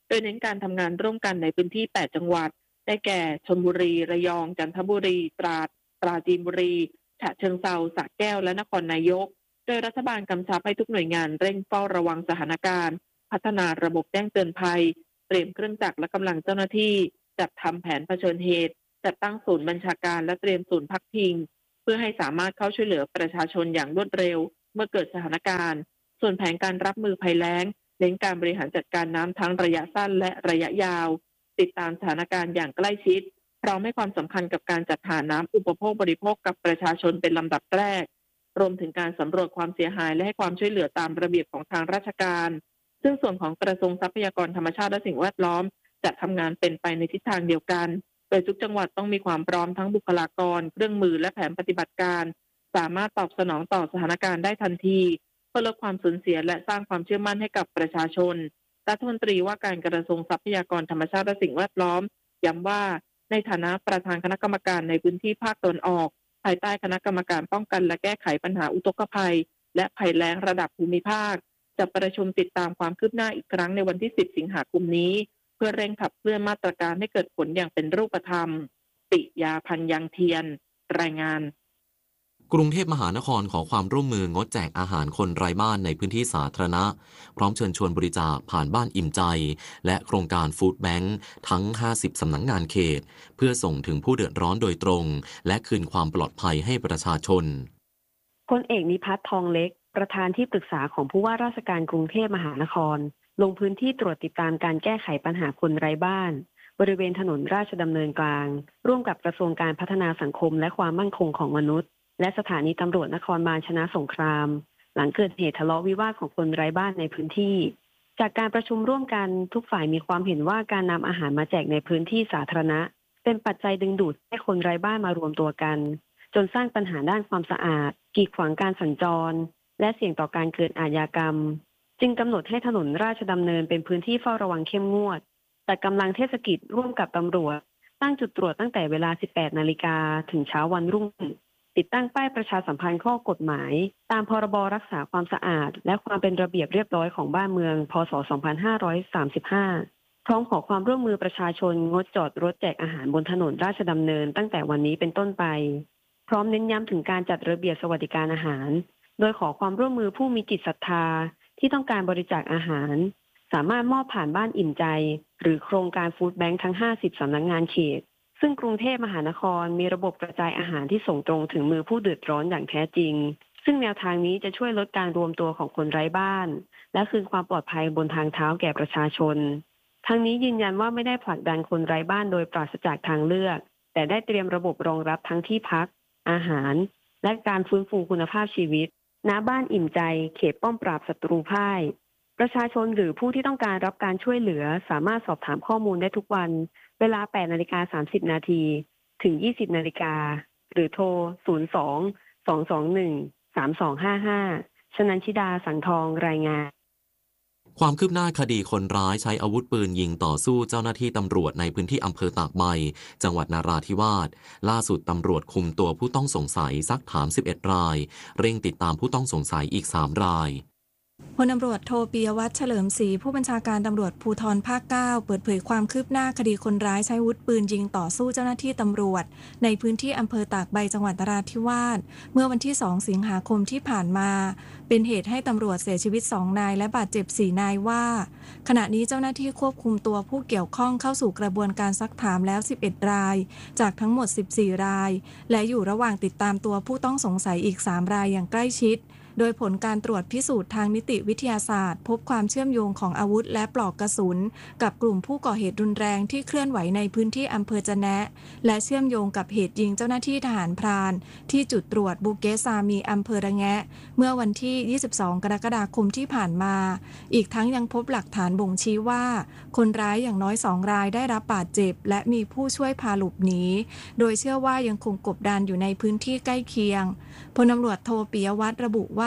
โดยเน้นการทำงานร่วมกันในพื้นที่แปดจังหวัดได้แก่ชลบุรีระยองจันทบุรีตราดปราจีนบุรีฉะเชิงเทราสระแก้วและนครนายกโดยรัฐบาลกำชับให้ทุกหน่วยงานเร่งเฝ้าระวังสถานการณ์พัฒนาระบบแจ้งเตือนภัยเตรียมเครื่องจักรและกำลังเจ้าหน้าที่จัดทำแผนเผชิญเหตุจัดตั้งศูนย์บัญชาการและเตรียมศูนย์พักพิงเพื่อให้สามารถเข้าช่วยเหลือประชาชนอย่างรวดเร็วเมื่อเกิดสถานการณ์ส่วนแผนการรับมือภัยแล้งเน้นการบริหารจัดการน้ำทั้งระยะสั้นและระยะยาวติดตามสถานการณ์อย่างใกล้ชิดพร้อมให้ความสำคัญกับการจัดหาน้ำอุปโภคบริโภคกับประชาชนเป็นลำดับแรกรวมถึงการสำรวจความเสียหายและให้ความช่วยเหลือตามระเบียบของทางราชการซึ่งส่วนของกระทรวงทรัพยากรธรรมชาติและสิ่งแวดล้อมจะทำงานเป็นไปในทิศทางเดียวกันโดยทุกจังหวัดต้องมีความพร้อมทั้งบุคลากรเครื่องมือและแผนปฏิบัติการสามารถตอบสนองต่อสถานการณ์ได้ทันทีเพื่อลดความสูญเสียและสร้างความเชื่อมั่นให้กับประชาชนรัฐมนตรีว่าการกระทรวงทรัพยากรธรรมชาติและสิ่งแวดล้อมย้ำว่าในฐานะประธานคณะกรรมการในพื้นที่ภาคตะวันออกภายใต้คณะกรรมการป้องกันและแก้ไขปัญหาอุทกภัยและภัยแล้งระดับภูมิภาคจะประชุมติดตามความคืบหน้าอีกครั้งในวันที่สิบสิงหาคมนี้เพื่อเร่งขับเคลื่อนมาตรการให้เกิดผลอย่างเป็นรูปธรรมปิยาพันยังเทียนรายงานกรุงเทพมหานครขอความร่วมมืองดแจกอาหารคนไร้บ้านในพื้นที่สาธารณะพร้อมเชิญชวนบริจาคผ่านบ้านอิ่มใจและโครงการฟู้ดแบงค์ทั้งห้าสิบสำนักงานเขตเพื่อส่งถึงผู้เดือดร้อนโดยตรงและคืนความปลอดภัยให้ประชาชนพลเอกนิพัฒน์ทองเล็กประธานที่ปรึกษาของผู้ว่าราชการกรุงเทพมหานครลงพื้นที่ตรวจติดตามการแก้ไขปัญหาคนไร้บ้านบริเวณถนนราชดำเนินกลางร่วมกับกระทรวงการพัฒนาสังคมและความมั่นคงของมนุษย์และสถานีตำรวจนครบาลชนะสงครามหลังเกิดเหตุทะเลาะวิวาทของคนไร้บ้านในพื้นที่จากการประชุมร่วมกันทุกฝ่ายมีความเห็นว่าการนำอาหารมาแจกในพื้นที่สาธารณะเป็นปัจจัยดึงดูดให้คนไร้บ้านมารวมตัวกันจนสร้างปัญหาด้านความสะอาดกีดขวางการสัญจรและเสี่ยงต่อการเกิดอาชญากรรมจึงกำหนดให้ถนนราชดำเนินเป็นพื้นที่เฝ้าระวังเข้มงวดแต่กำลังเทศกิจร่วมกับตำรวจตั้งจุดตรวจตั้งแต่เวลา สิบแปดนาฬิกา ถึงเช้าวันรุ่งติดตั้งป้ายประชาสัมพันธ์ข้อกฎหมายตามพรบรักษาความสะอาดและความเป็นระเบียบเรียบร้อยของบ้านเมืองพ.ศ. สองพันห้าร้อยสามสิบห้าพร้อมขอความร่วมมือประชาชนงดจอดรถแจกอาหารบนถนนราชดำเนินตั้งแต่วันนี้เป็นต้นไปพร้อมเน้นย้ำถึงการจัดระเบียบสวัสดิการอาหารโดยขอความร่วมมือผู้มีจิตศรัทธาที่ต้องการบริจาคอาหารสามารถมอบผ่านบ้านอิ่มใจหรือโครงการฟู้ดแบงค์ทั้งห้าสิบสำนักงานเขตซึ่งกรุงเทพมหานครมีระบบกระจายอาหารที่ส่งตรงถึงมือผู้เดือดร้อนอย่างแท้จริงซึ่งแนวทางนี้จะช่วยลดการรวมตัวของคนไร้บ้านและคืนความปลอดภัยบนทางเท้าแก่ประชาชนทั้งนี้ยืนยันว่าไม่ได้ผลักดันคนไร้บ้านโดยปราศจากทางเลือกแต่ได้เตรียมระบบรองรับทั้งที่พักอาหารและการฟื้นฟูคุณภาพชีวิตณบ้านอิ่มใจเขตป้อมปราบศัตรูพ่ายประชาชนหรือผู้ที่ต้องการรับการช่วยเหลือสามารถสอบถามข้อมูลได้ทุกวันเวลา แปดนาฬิกาสามสิบนาที ถึง ยี่สิบนาฬิกาหรือโทร ศูนย์ สอง สอง สอง หนึ่ง สาม สอง ห้า ห้า ชนันชิดา สังทองรายงานความคืบหน้าคดีคนร้ายใช้อาวุธปืนยิงต่อสู้เจ้าหน้าที่ตำรวจในพื้นที่อำเภอตากใบจังหวัดนราธิวาสล่าสุดตำรวจคุมตัวผู้ต้องสงสัยซักถามสิบเอ็ดรายเร่งติดตามผู้ต้องสงสัยอีกสามรายพลตำรวจโทปิยวัฒน์เฉลิมศรีผู้บัญชาการตำรวจภูธรภาคเก้าเปิดเผยความคืบหน้าคดีคนร้ายใช้อาวุธปืนยิงต่อสู้เจ้าหน้าที่ตำรวจในพื้นที่อำเภอตากใบจังหวัดนราธิวาสเมื่อวันที่สองสิงหาคมที่ผ่านมาเป็นเหตุให้ตำรวจเสียชีวิตสองนายและบาดเจ็บสี่นายว่าขณะนี้เจ้าหน้าที่ควบคุมตัวผู้เกี่ยวข้องเข้าสู่กระบวนการซักถามแล้วสิบเอ็ดรายจากทั้งหมดสิบสี่รายและอยู่ระหว่างติดตามตัวผู้ต้องสงสัยอีกสามรายอย่างใกล้ชิดโดยผลการตรวจพิสูจน์ทางนิติวิทยาศาสตร์พบความเชื่อมโยงของอาวุธและปลอกกระสุนกับกลุ่มผู้ก่อเหตุรุนแรงที่เคลื่อนไหวในพื้นที่อำเภอจะแนะและเชื่อมโยงกับเหตุยิงเจ้าหน้าที่ทหารพรานที่จุดตรวจบูเกซามีอำเภอระแงะเมื่อวันที่ยี่สิบสองกรกฎาคมที่ผ่านมาอีกทั้งยังพบหลักฐานบ่งชี้ว่าคนร้ายอย่างน้อยสองรายได้รับบาดเจ็บและมีผู้ช่วยพาหลบหนีโดยเชื่อว่ายังคงกบดานอยู่ในพื้นที่ใกล้เคียงพลตำรวจโทปิยวัฒน์ระบุว่า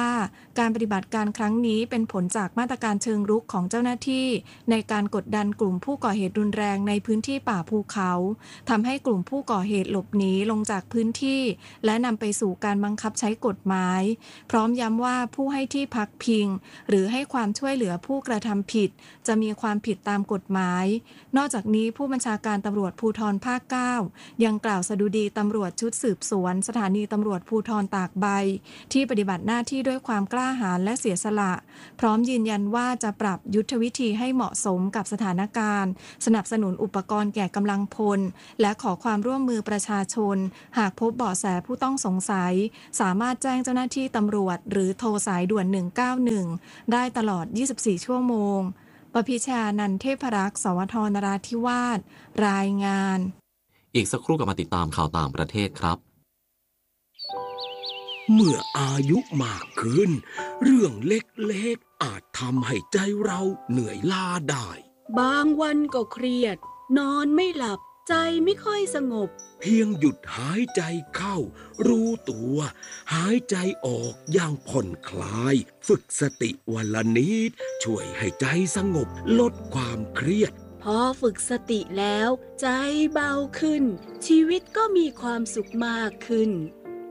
การปฏิบัติการครั้งนี้เป็นผลจากมาตรการเชิงรุกของเจ้าหน้าที่ในการกดดันกลุ่มผู้ก่อเหตุรุนแรงในพื้นที่ป่าภูเขาทำให้กลุ่มผู้ก่อเหตุหลบหนีลงจากพื้นที่และนำไปสู่การบังคับใช้กฎหมายพร้อมย้ำว่าผู้ให้ที่พักพิงหรือให้ความช่วยเหลือผู้กระทำผิดจะมีความผิดตามกฎหมายนอกจากนี้ผู้บัญชาการตำรวจภูธรภาคเก้ายังกล่าวสดุดีตำรวจชุดสืบสวนสถานีตำรวจภูธรตากใบที่ปฏิบัติหน้าที่ด้วยความกล้าหาญและเสียสละพร้อมยืนยันว่าจะปรับยุทธวิธีให้เหมาะสมกับสถานการณ์สนับสนุนอุปกรณ์แก่กำลังพลและขอความร่วมมือประชาชนหากพบเบาะแสผู้ต้องสงสัยสามารถแจ้งเจ้าหน้าที่ตำรวจหรือโทรสายด่วนหนึ่งเก้าหนึ่งได้ตลอดยี่สิบสี่ชั่วโมงปพิชานันเทพรักษ์สวทนราธิวาสรายงานอีกสักครู่กลับมาติดตามข่าวต่างประเทศครับเมื่ออายุมากขึ้นเรื่องเล็กๆอาจทำให้ใจเราเหนื่อยล้าได้บางวันก็เครียดนอนไม่หลับใจไม่ค่อยสงบเพียงหยุดหายใจเข้ารู้ตัวหายใจออกอย่างผ่อนคลายฝึกสติวันละนิดช่วยให้ใจสงบลดความเครียดพอฝึกสติแล้วใจเบาขึ้นชีวิตก็มีความสุขมากขึ้น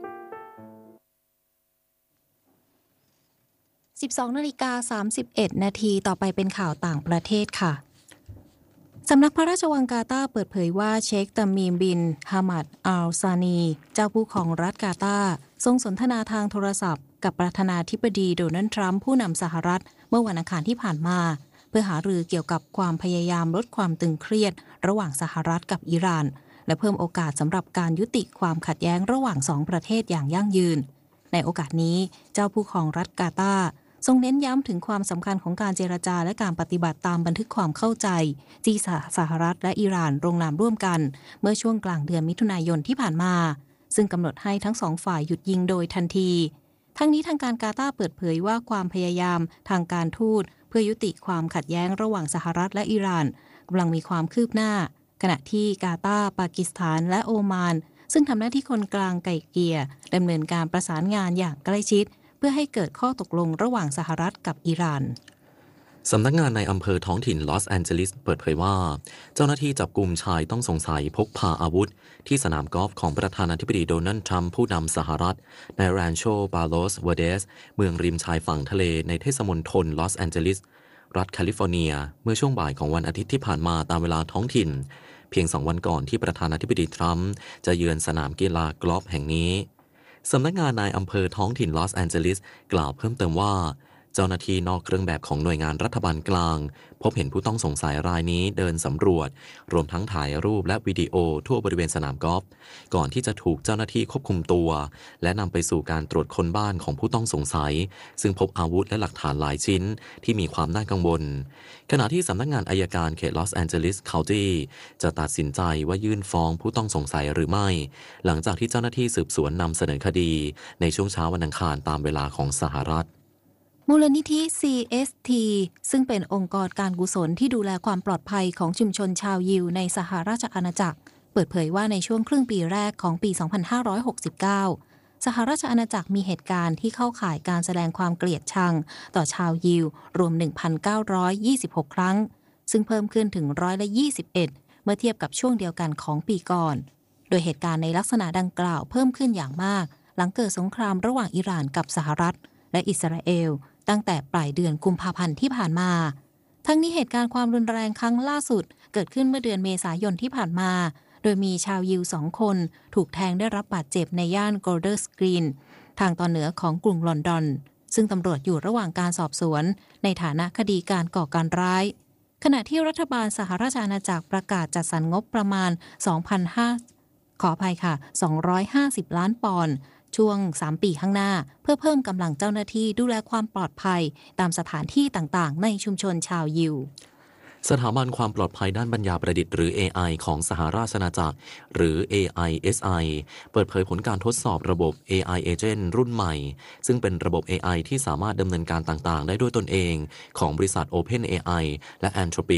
สิบสองนาฬิกาสามสิบเอ็ดนาทีต่อไปเป็นข่าวต่างประเทศค่ะสำนักพระราชวังกาตาร์เปิดเผยว่าเชคตามีมบินฮามัดอัลซานีเจ้าผู้ของรัฐกาตาร์ทรงสนทนาทางโทรศัพท์กับประธานาธิบดีโดนัลด์ทรัมป์ผู้นำสหรัฐเมื่อวันอังคารที่ผ่านมาเพื่อหารือเกี่ยวกับความพยายามลดความตึงเครียดระหว่างสหรัฐกับอิหร่านและเพิ่มโอกาสสำหรับการยุติความขัดแย้งระหว่างสองประเทศอย่างยั่งยืนในโอกาสนี้เจ้าผู้ของรัฐกาตาร์ทรงเน้นย้ำถึงความสำคัญของการเจรจาและการปฏิบัติตามบันทึกความเข้าใจที่สหรัฐและอิหร่านลงนามร่วมกันเมื่อช่วงกลางเดือนมิถุนายนที่ผ่านมาซึ่งกำหนดให้ทั้งสองฝ่ายหยุดยิงโดยทันทีทั้งนี้ทางการกาตาร์เปิดเผยว่าความพยายามทางการทูตเพื่อยุติความขัดแย้งระหว่างสหรัฐและอิหร่านกำลังมีความคืบหน้าขณะที่กาตาร์ปากีสถานและโอมานซึ่งทำหน้าที่คนกลางไกล่เกลี่ยดำเนินการประสานงานอย่างใกล้ชิดเพื่อให้เกิดข้อตกลงระหว่างสหรัฐกับอิหร่านสำนักงานในอำเภอท้องถิ่นลอสแอนเจลิสเปิดเผยว่าเจ้าหน้าที่จับกุมชายต้องสงสัยพกพาอาวุธที่สนามกอล์ฟของประธานาธิบดีโดนัลด์ทรัมป์ผู้นำสหรัฐในแรนโชบาโลสเวเดสเมืองริมชายฝั่งทะเลในเทศมณฑลลอสแอนเจลิสรัฐแคลิฟอร์เนียเมื่อช่วงบ่ายของวันอาทิตย์ที่ผ่านมาตามเวลาท้องถิ่นเพียงสองวันก่อนที่ประธานาธิบดีทรัมป์จะเยือนสนามกีฬากอล์ฟแห่งนี้สำนักงานนายอำเภอท้องถิ่นลอสแอนเจลิสกล่าวเพิ่มเติมว่าเจ้าหน้าที่นอกเครื่องแบบของหน่วยงานรัฐบาลกลางพบเห็นผู้ต้องสงสัยรายนี้เดินสำรวจรวมทั้งถ่ายรูปและวิดีโอทั่วบริเวณสนามกอล์ฟก่อนที่จะถูกเจ้าหน้าที่ควบคุมตัวและนำไปสู่การตรวจค้นบ้านของผู้ต้องสงสัยซึ่งพบอาวุธและหลักฐานหลายชิ้นที่มีความน่ากังวลขณะที่สำนักงานอัยการเขตลอสแอนเจลิสเคานตี้จะตัดสินใจว่ายื่นฟ้องผู้ต้องสงสัยหรือไม่หลังจากที่เจ้าหน้าที่สืบสวนนำเสนอคดีในช่วงเช้าวันอังคารตามเวลาของสหรัฐมูลนิธิ ซี เอส ที ซึ่งเป็นองค์กรการกุศลที่ดูแลความปลอดภัยของชุมชนชาวยิวในสหราชอาณาจักรเปิดเผยว่าในช่วงครึ่งปีแรกของปี สองพันห้าร้อยหกสิบเก้า สหราชอาณาจักรมีเหตุการณ์ที่เข้าข่ายการแสดงความเกลียดชังต่อชาวยิวรวม หนึ่งพันเก้าร้อยยี่สิบหก ครั้งซึ่งเพิ่มขึ้นถึงร้อยละยี่สิบเอ็ดเมื่อเทียบกับช่วงเดียวกันของปีก่อนโดยเหตุการณ์ในลักษณะดังกล่าวเพิ่มขึ้นอย่างมากหลังเกิดสงครามระหว่างอิหร่านกับสหรัฐและอิสราเอลตั้งแต่ปลายเดือนกุมภาพันธ์ที่ผ่านมาทั้งนี้เหตุการณ์ความรุนแรงครั้งล่าสุดเกิดขึ้นเมื่อเดือนเมษายนที่ผ่านมาโดยมีชาวยิวสองคนถูกแทงได้รับบาดเจ็บในย่านโกลเดอร์สกรีนทางตอนเหนือของกรุงลอนดอนซึ่งตำรวจอยู่ระหว่างการสอบสวนในฐานะคดีการก่อการร้ายขณะที่รัฐบาลสหราชอาณาจักรประกาศจัดสรรงบประมาณ สองพันห้าร้อย ขออภัยค่ะสองร้อยห้าสิบล้านปอนด์ช่วงสามปีข้างหน้าเพื่อเพิ่มกำลังเจ้าหน้าที่ดูแลความปลอดภัยตามสถานที่ต่างๆในชุมชนชาวยิวสถาบันความปลอดภัยด้านปัญญาประดิษฐ์หรือ เอ ไอ ของสหราชอาณาจักรหรือ เอ ไอ เอส ไอ เปิดเผยผลการทดสอบระบบ เอ ไอ Agent รุ่นใหม่ซึ่งเป็นระบบ เอ ไอ ที่สามารถดำเนินการต่างๆได้ด้วยตนเองของบริษัท OpenAI และ Anthropic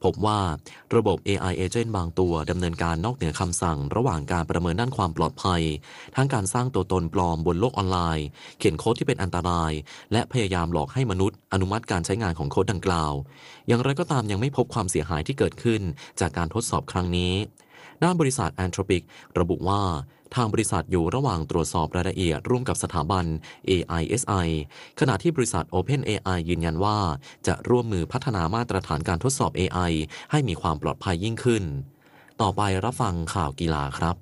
พบว่าระบบ เอ ไอ Agent บางตัวดำเนินการนอกเหนือคำสั่งระหว่างการประเมินด้านความปลอดภัยทั้งการสร้างตัวตนปลอมบนโลกออนไลน์เขียนโค้ดที่เป็นอันตรายและพยายามหลอกให้มนุษย์อนุมัติการใช้งานของโค้ดดังกล่าวอย่างไรก็ตามยังไม่พบความเสียหายที่เกิดขึ้นจากการทดสอบครั้งนี้ด้านบริษัท Anthropic ระบุว่าทางบริษัทอยู่ระหว่างตรวจสอบรายละเอียดร่วมกับสถาบัน เอ ไอ เอส ไอ ขณะที่บริษัท OpenAI ยืนยันว่าจะร่วมมือพัฒนามาตรฐานการทดสอบ เอ ไอ ให้มีความปลอดภัยยิ่งขึ้นต่อไปรับฟังข่าวกีฬาครับ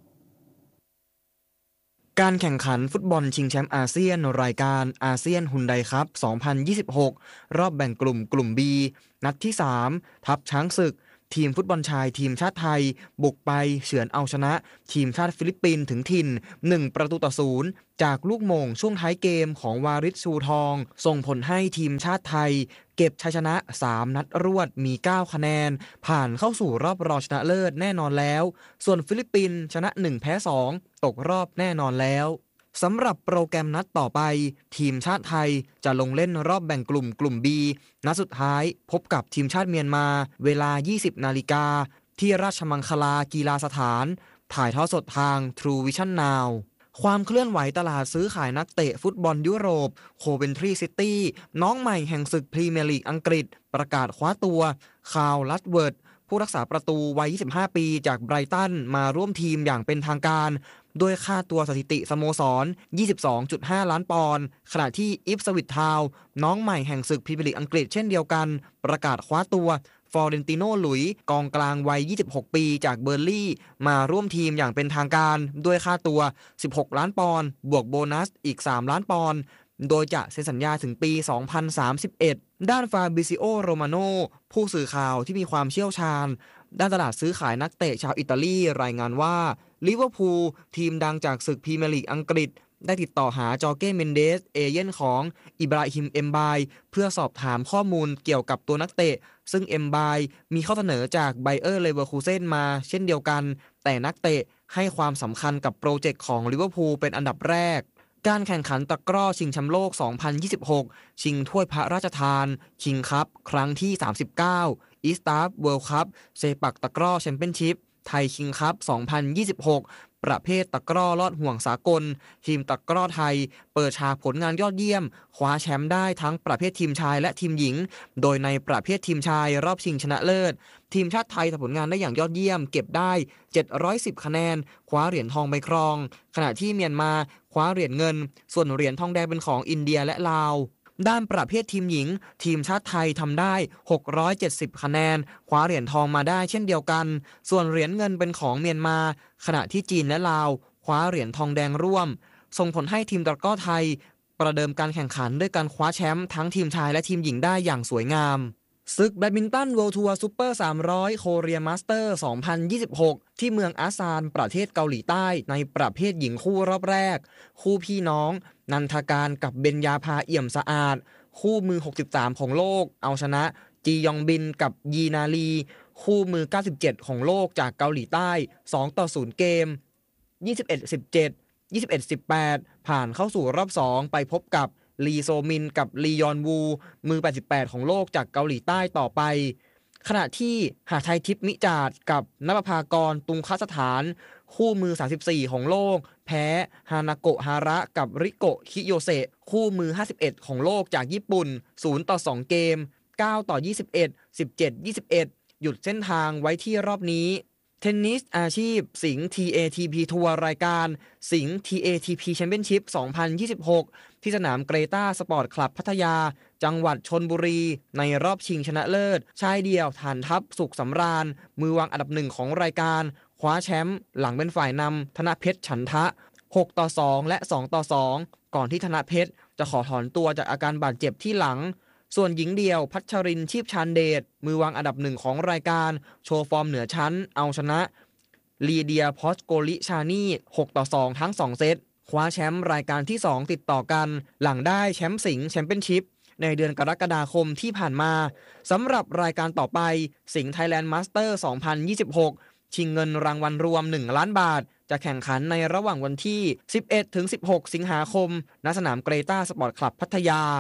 การแข่งขันฟุตบอลชิงแชมป์อาเซียนรายการอาเซียนฮุนไดคัพ สองพันยี่สิบหก รอบแบ่งกลุ่มกลุ่ม B นัดที่ สาม ทัพช้างศึกทีมฟุตบอลชายทีมชาติไทยบุกไปเฉือนเอาชนะทีมชาติฟิลิปปินส์ถึงถิ่นหนึ่งประตูต่อศูนย์จากลูกโมงช่วงท้ายเกมของวาริศชูทองส่งผลให้ทีมชาติไทยเก็บชัยชนะสามนัดรวดมีเก้าคะแนนผ่านเข้าสู่รอบรองชนะเลิศแน่นอนแล้วส่วนฟิลิปปินส์ชนะหนึ่งแพ้สองตกรอบแน่นอนแล้วสำหรับโปรแกรมนัดต่อไปทีมชาติไทยจะลงเล่นรอบแบ่งกลุ่มกลุ่ม B นัดสุดท้ายพบกับทีมชาติเมียนมาเวลา ยี่สิบนาฬิกาที่ราชมังคลากีฬาสถานถ่ายทอดสดทาง True Vision Now ความเคลื่อนไหวตลาดซื้อขายนักเตะฟุตบอลยุโรปโคเวนทรีซิตี้น้องใหม่แห่งศึกพรีเมียร์ลีกอังกฤษประกาศคว้าตัวคาร์ล ลัดเวิร์ดผู้รักษาประตูวัยยี่สิบห้าปีจากไบรตันมาร่วมทีมอย่างเป็นทางการด้วยค่าตัวสถิติสโมสร ยี่สิบสองจุดห้า ล้านปอนด์ขณะที่อิฟสวิททาวน์น้องใหม่แห่งศึกพรีเมียร์ลีกอังกฤษเช่นเดียวกันประกาศคว้าตัวฟลอเรนติโน่หลุยกองกลางวัยยี่สิบหกปีจากเบอร์ลี่มาร่วมทีมอย่างเป็นทางการด้วยค่าตัวสิบหกล้านปอนด์บวกโบนัสอีกสามล้านปอนด์โดยจะเซ็นสัญญาถึงปีสองพันสามสิบเอ็ดด้านฟาบิซิโอโรมาโนผู้สื่อข่าวที่มีความเชี่ยวชาญด้านตลาดซื้อขายนักเตะชาวอิตาลีรายงานว่าลิเวอร์พูลทีมดังจากศึกพรีเมียร์ลีกอังกฤษได้ติดต่อหาจอร์เก้เมนเดสเอเย่นของอิบราฮิมเอมบายเพื่อสอบถามข้อมูลเกี่ยวกับตัวนักเตะซึ่งเอมบายมีข้อเสนอจากไบเออร์เลเวอร์คูเซ่นมาเช่นเดียวกันแต่นักเตะให้ความสำคัญกับโปรเจกต์ของลิเวอร์พูลเป็นอันดับแรกการแข่งขันตะกร้อชิงแชมป์โลก สองพันยี่สิบหก ชิงถ้วยพระราชทานคิงคัพครั้งที่ สามสิบเก้า อีสตาร์เวิลด์คัพเซปักตะกร้อแชมเปี้ยนชิพไทยคิงคัพ สองพันยี่สิบหก ประเภทตะกร้อลอดห่วงสากลทีมตะกร้อไทยเปิดฉากผลงานยอดเยี่ยมคว้าแชมป์ได้ทั้งประเภททีมชายและทีมหญิงโดยในประเภททีมชายรอบชิงชนะเลิศทีมชาติไทยทำผลงานได้อย่างยอดเยี่ยมเก็บได้เจ็ดร้อยสิบคะแนนคว้าเหรียญทองไปครองขณะที่เมียนมาคว้าเหรียญเงินส่วนเหรียญทองแดงเป็นของอินเดียและลาวด้านประเภททีมหญิงทีมชาติไทยทำได้หกร้อยเจ็ดสิบคะแนนคว้าเหรียญทองมาได้เช่นเดียวกันส่วนเหรียญเงินเป็นของเมียนมาขณะที่จีนและลาวคว้าเหรียญทองแดงร่วมส่งผลให้ทีมตะกร้อไทยประเดิมการแข่งขันด้วยการคว้าแชมป์ทั้งทีมชายและทีมหญิงได้อย่างสวยงามศึกแบดมินตันเวิลด์ทัวร์ซุปเปอร์สามร้อยโคเรียมาสเตอร์ สองพันยี่สิบหก ที่เมืองอาซานประเทศเกาหลีใต้ในประเภทหญิงคู่รอบแรกคู่พี่น้องนันทการกับเบญญาภาเอี่ยมสะอาดคู่มือหกสิบสามของโลกเอาชนะจียองบินกับยีนาลีคู่มือเก้าสิบเจ็ดของโลกจากเกาหลีใต้สองต่อศูนย์เกม ยี่สิบเอ็ดสิบเจ็ด ยี่สิบเอ็ดสิบแปด ผ่านเข้าสู่รอบสองไปพบกับลีโซมินกับลียอนวูมือแปดสิบแปดของโลกจากเกาหลีใต้ต่อไปขณะที่หาไทยทิพย์มิจาดกับนภภากรตุงคสถานคู่มือสามสิบสี่ของโลกแพ้ฮานาโกะฮาระกับริโกะคิโยเซะคู่มือห้าสิบเอ็ดของโลกจากญี่ปุ่นศูนย์ต่อสองเกมเก้าต่อยี่สิบเอ็ด สิบเจ็ด ยี่สิบเอ็ดหยุดเส้นทางไว้ที่รอบนี้เทนนิสอาชีพสิงห์ ที เอ ที พี ทัวร์รายการสิงห์ ที เอ ที พี แชมเปี้ยนชิพ สองพันยี่สิบหก ที่สนามเกรตาสปอร์ตคลับพัทยาจังหวัดชลบุรีในรอบชิงชนะเลิศชายเดี่ยวฐานทัพสุขสำราญมือวางอันดับหนึ่งของรายการคว้าแชมป์หลังเป็นฝ่ายนำธนเพชรฉันทะหกต่อสองและสองต่อสองก่อนที่ธนเพชรจะขอถอนตัวจากอาการบาดเจ็บที่หลังส่วนหญิงเดี่ยวพัชรินทร์ชีพชานเดชมือวางอันดับหนึ่งของรายการโชว์ฟอร์มเหนือชั้นเอาชนะลีเดียพอสโกลิชานีหกต่อสองทั้งสองเซตคว้าแชมป์รายการที่สองติดต่อกันหลังได้แชมป์สิงห์แชมเปี้ยนชิพในเดือนกรกฎาคมที่ผ่านมาสำหรับรายการต่อไปสิงห์ไทยแลนด์มาสเตอร์ สองพันยี่สิบหก ชิงเงินรางวัลรวมหนึ่งล้านบาทจะแข่งขันในระหว่างวันที่สิบเอ็ดถึงสิบหกสิงหาคมณสนามเกรตาสปอร์ตคลับพัทยา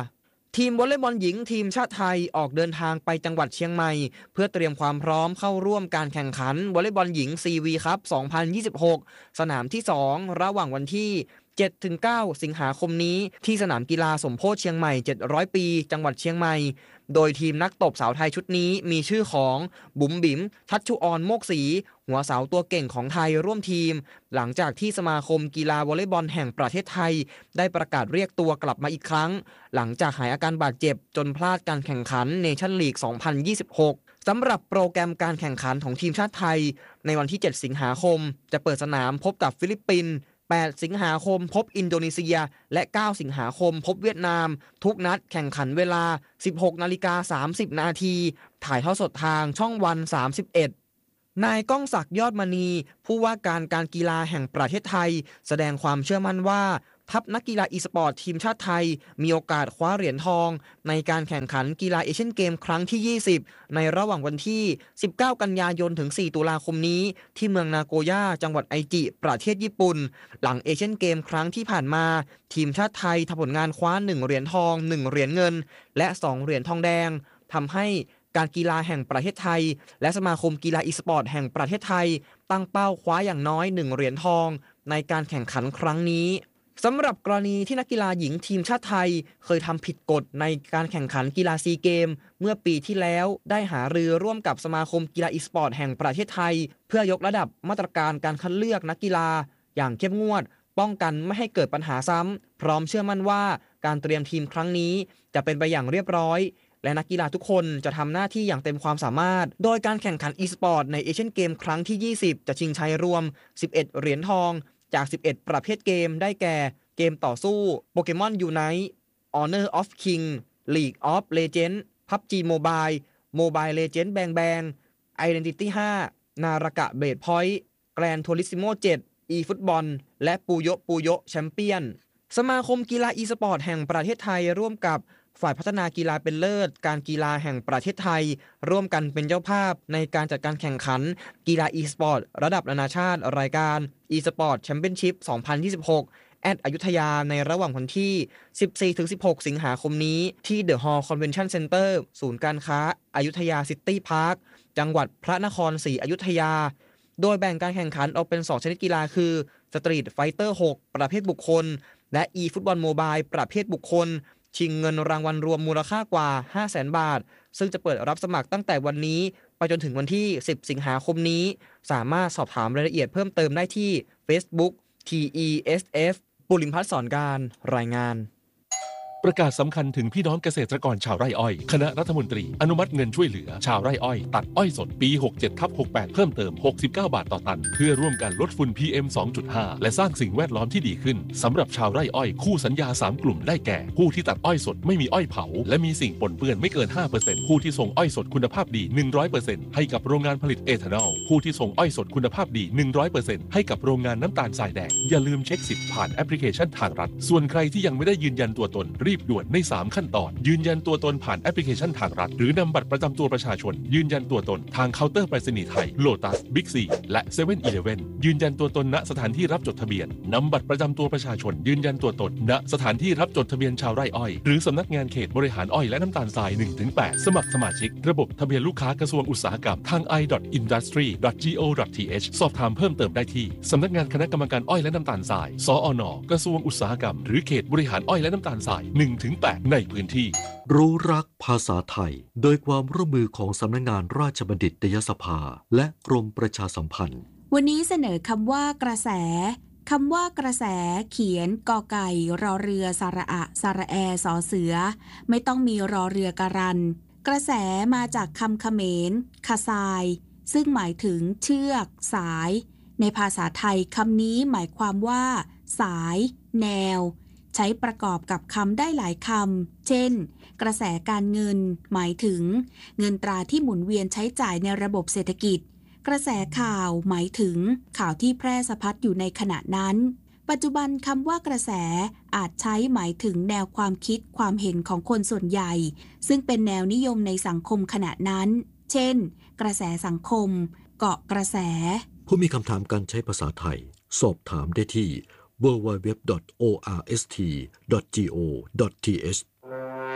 ทีมวอลเลย์บอลหญิงทีมชาติไทยออกเดินทางไปจังหวัดเชียงใหม่เพื่อเตรียมความพร้อมเข้าร่วมการแข่งขันวอลเลย์บอลหญิง ซี วี คัพ สองพันยี่สิบหก สนามที่ สอง ระหว่างวันที่ เจ็ดถึงเก้า สิงหาคมนี้ที่สนามกีฬาสมโพธิเชียงใหม่ เจ็ดร้อย ปี จังหวัดเชียงใหม่โดยทีมนักตบสาวไทยชุดนี้มีชื่อของบุ๋มบิ๋มทัชชุออนโมกศรีหัวสาวตัวเก่งของไทยร่วมทีมหลังจากที่สมาคมกีฬาวอลเลย์บอลแห่งประเทศไทยได้ประกาศเรียกตัวกลับมาอีกครั้งหลังจากหายอาการบาดเจ็บจนพลาดการแข่งขันเนชั่นลีก สองพันยี่สิบหก สำหรับโปรแกรมการแข่งขันของทีมชาติไทยในวันที่ เจ็ด สิงหาคมจะเปิดสนามพบกับฟิลิปปินส์แปด สิงหาคมพบอินโดนีเซียและ เก้า สิงหาคมพบเวียดนามทุกนัดแข่งขันเวลา สิบหกนาฬิกาสามสิบนาทีถ่ายทอดสดทางช่องวันสามสิบเอ็ดนายก้องศักดิ์ยอดมณีผู้ว่าการการกีฬาแห่งประเทศไทยแสดงความเชื่อมั่นว่าทัพนักกีฬาอีสปอร์ตทีมชาติไทยมีโอกาสคว้าเหรียญทองในการแข่งขันกีฬาเอเชียนเกมครั้งที่ ยี่สิบในระหว่างวันที่ สิบเก้า กันยายนถึง สี่ ตุลาคมนี้ที่เมืองนาโกย่าจังหวัดไอจิประเทศญี่ปุ่นหลังเอเชียนเกมครั้งที่ผ่านมาทีมชาติไทยทำผลงานคว้าหนึ่งเหรียญทองหนึ่งเหรียญเงินและสองเหรียญทองแดงทำให้การกีฬาแห่งประเทศไทยและสมาคมกีฬาอีสปอร์ตแห่งประเทศไทยตั้งเป้าคว้าอย่างน้อยหนึ่งเหรียญทองในการแข่งขันครั้งนี้สำหรับกรณีที่นักกีฬาหญิงทีมชาติไทยเคยทำผิดกฎในการแข่งขันกีฬาซีเกมเมื่อปีที่แล้วได้หารือร่วมกับสมาคมกีฬาอีสปอร์ตแห่งประเทศไทยเพื่อยกระดับมาตรการการคัดเลือกนักกีฬาอย่างเข้มงวดป้องกันไม่ให้เกิดปัญหาซ้ำพร้อมเชื่อมั่นว่าการเตรียมทีมครั้งนี้จะเป็นไปอย่างเรียบร้อยและนักกีฬาทุกคนจะทำหน้าที่อย่างเต็มความสามารถโดยการแข่งขันอีสปอร์ตในเอเชียนเกมครั้งที่ยี่สิบจะชิงชัยรวมสิบเอ็ดเหรียญทองจากสิบเอ็ดประเภทเกมได้แก่เกมต่อสู้โปเกมอนยูไนต์ Honor of King League of Legends พับจี Mobile Mobile Legends Bang Bang Identity ห้า นาฬกะเบดพอยต์ Grand Turismo เจ็ด eFootball และปูโยปูโยแชมเปี้ยนสมาคมกีฬาอีสปอร์ตแห่งประเทศไทยร่วมกับฝ่ายพัฒนากีฬาเป็นเลิศการกีฬาแห่งประเทศไทยร่วมกันเป็นเจ้าภาพในการจัดการแข่งขันกีฬาอีสปอร์ตระดับนานาชาติรายการ eSport Championship สองพันยี่สิบหกแอดอยุธยาในระหว่างวันที่ สิบสี่ถึงสิบหก สิงหาคมนี้ที่ The Hall Convention Center ศูนย์การค้าอยุธยาซิตี้พาร์คจังหวัดพระนครศรีอยุธยาโดยแบ่งการแข่งขันออกเป็นสองชนิดกีฬาคือ Street Fighter หก ประเภทบุคคลและ eFootball Mobile ประเภทบุคคลชิงเงินรางวัลรวมมูลค่ากว่า ห้าแสน บาทซึ่งจะเปิดรับสมัครตั้งแต่วันนี้ไปจนถึงวันที่ สิบ สิงหาคมนี้สามารถสอบถามรายละเอียดเพิ่มเติมได้ที่ Facebook ที อี เอส เอฟ ปุริมพัฒน์สอนการรายงานประกาศสำคัญถึงพี่น้องเกษตรกรชาวไร่อ้อยคณะรัฐมนตรีอนุมัติเงินช่วยเหลือชาวไร่อ้อยตัดอ้อยสดปี หกเจ็ดทับหกแปด เพิ่มเติมหกสิบเก้าบาทต่อตันเพื่อร่วมกันลดฝุ่น พี เอ็ม สองจุดห้า และสร้างสิ่งแวดล้อมที่ดีขึ้นสำหรับชาวไร่อ้อยคู่สัญญาสามกลุ่มได้แก่ผู้ที่ตัดอ้อยสดไม่มีอ้อยเผาและมีสิ่งปนเปื้อนไม่เกิน ห้าเปอร์เซ็นต์ ผู้ที่ส่งอ้อยสดคุณภาพดี หนึ่งร้อยเปอร์เซ็นต์ ให้กับโรงงานผลิตเอทานอลผู้ที่ส่งอ้อยสดคุณภาพดี หนึ่งร้อยเปอร์เซ็นต์ ให้กับโรงงานน้ำตาลทรายแดงอย่าลืมเช็คสิทธิ์ผ่านแอปพลิเคชันทางรัฐส่วนใครที่ยังไม่ได้ยืนยันตัวตนรีบด่วนในสามขั้นตอนยืนยันตัวตนผ่านแอปพลิเคชันทางรัฐหรือนำบัตรประจำตัวประชาชนยืนยันตัวตนทางเคาน์เตอร์ไปรษณีย์ไทยโลตัสบิ๊กซีและเซเว่นอีเลฟเว่นยืนยันตัวตนณสถานที่รับจดทะเบียนนำบัตรประจำตัวประชาชนยืนยันตัวตนณสถานที่รับจดทะเบียนชาวไร่อ้อยหรือสำนักงานเขตบริหารอ้อยและน้ำตาลทราย หนึ่งถึงแปด สมัครสมาชิกระบบทะเบียนลูกค้ากระทรวงอุตสาหกรรมทาง ไอ ดอท อินดัสทรี ดอท จี โอ ดอท ที เอช สอบถามเพิ่มเติมได้ที่สำนักงานคณะกรรมการอ้อยและน้ำตาลทรายสอน.กระทรวงอุตสาหกรรมหรือเขตบริหารอ้อยและน้ำตาลทราย หนึ่งถึงแปด ในพื้นที่รู้รักภาษาไทยโดยความร่วมมือของสำนักงานราชบัณฑิตยสภาและกรมประชาสัมพันธ์วันนี้เสนอคำว่ากระแสคำว่ากระแสเขียนกอไก่รอเรือสระอะสระแอสอเสือไม่ต้องมีรอเรือการันกระแสมาจากคำเขมรคาซายซึ่งหมายถึงเชือกสายในภาษาไทยคำนี้หมายความว่าสายแนวใช้ประกอบกับคำได้หลายคำเช่นกระแสการเงินหมายถึงเงินตราที่หมุนเวียนใช้จ่ายในระบบเศรษฐกิจกระแสข่าวหมายถึงข่าวที่แพร่สะพัดอยู่ในขณะนั้นปัจจุบันคำว่ากระแสอาจใช้หมายถึงแนวความคิดความเห็นของคนส่วนใหญ่ซึ่งเป็นแนวนิยมในสังคมขณะนั้นเช่นกระแสสังคมเกาะกระแสผู้มีคำถามการใช้ภาษาไทยสอบถามได้ที่ ดับเบิลยู ดับเบิลยู ดับเบิลยู ดอท โอ อาร์ เอส ที ดอท จี โอ ดอท ที เอช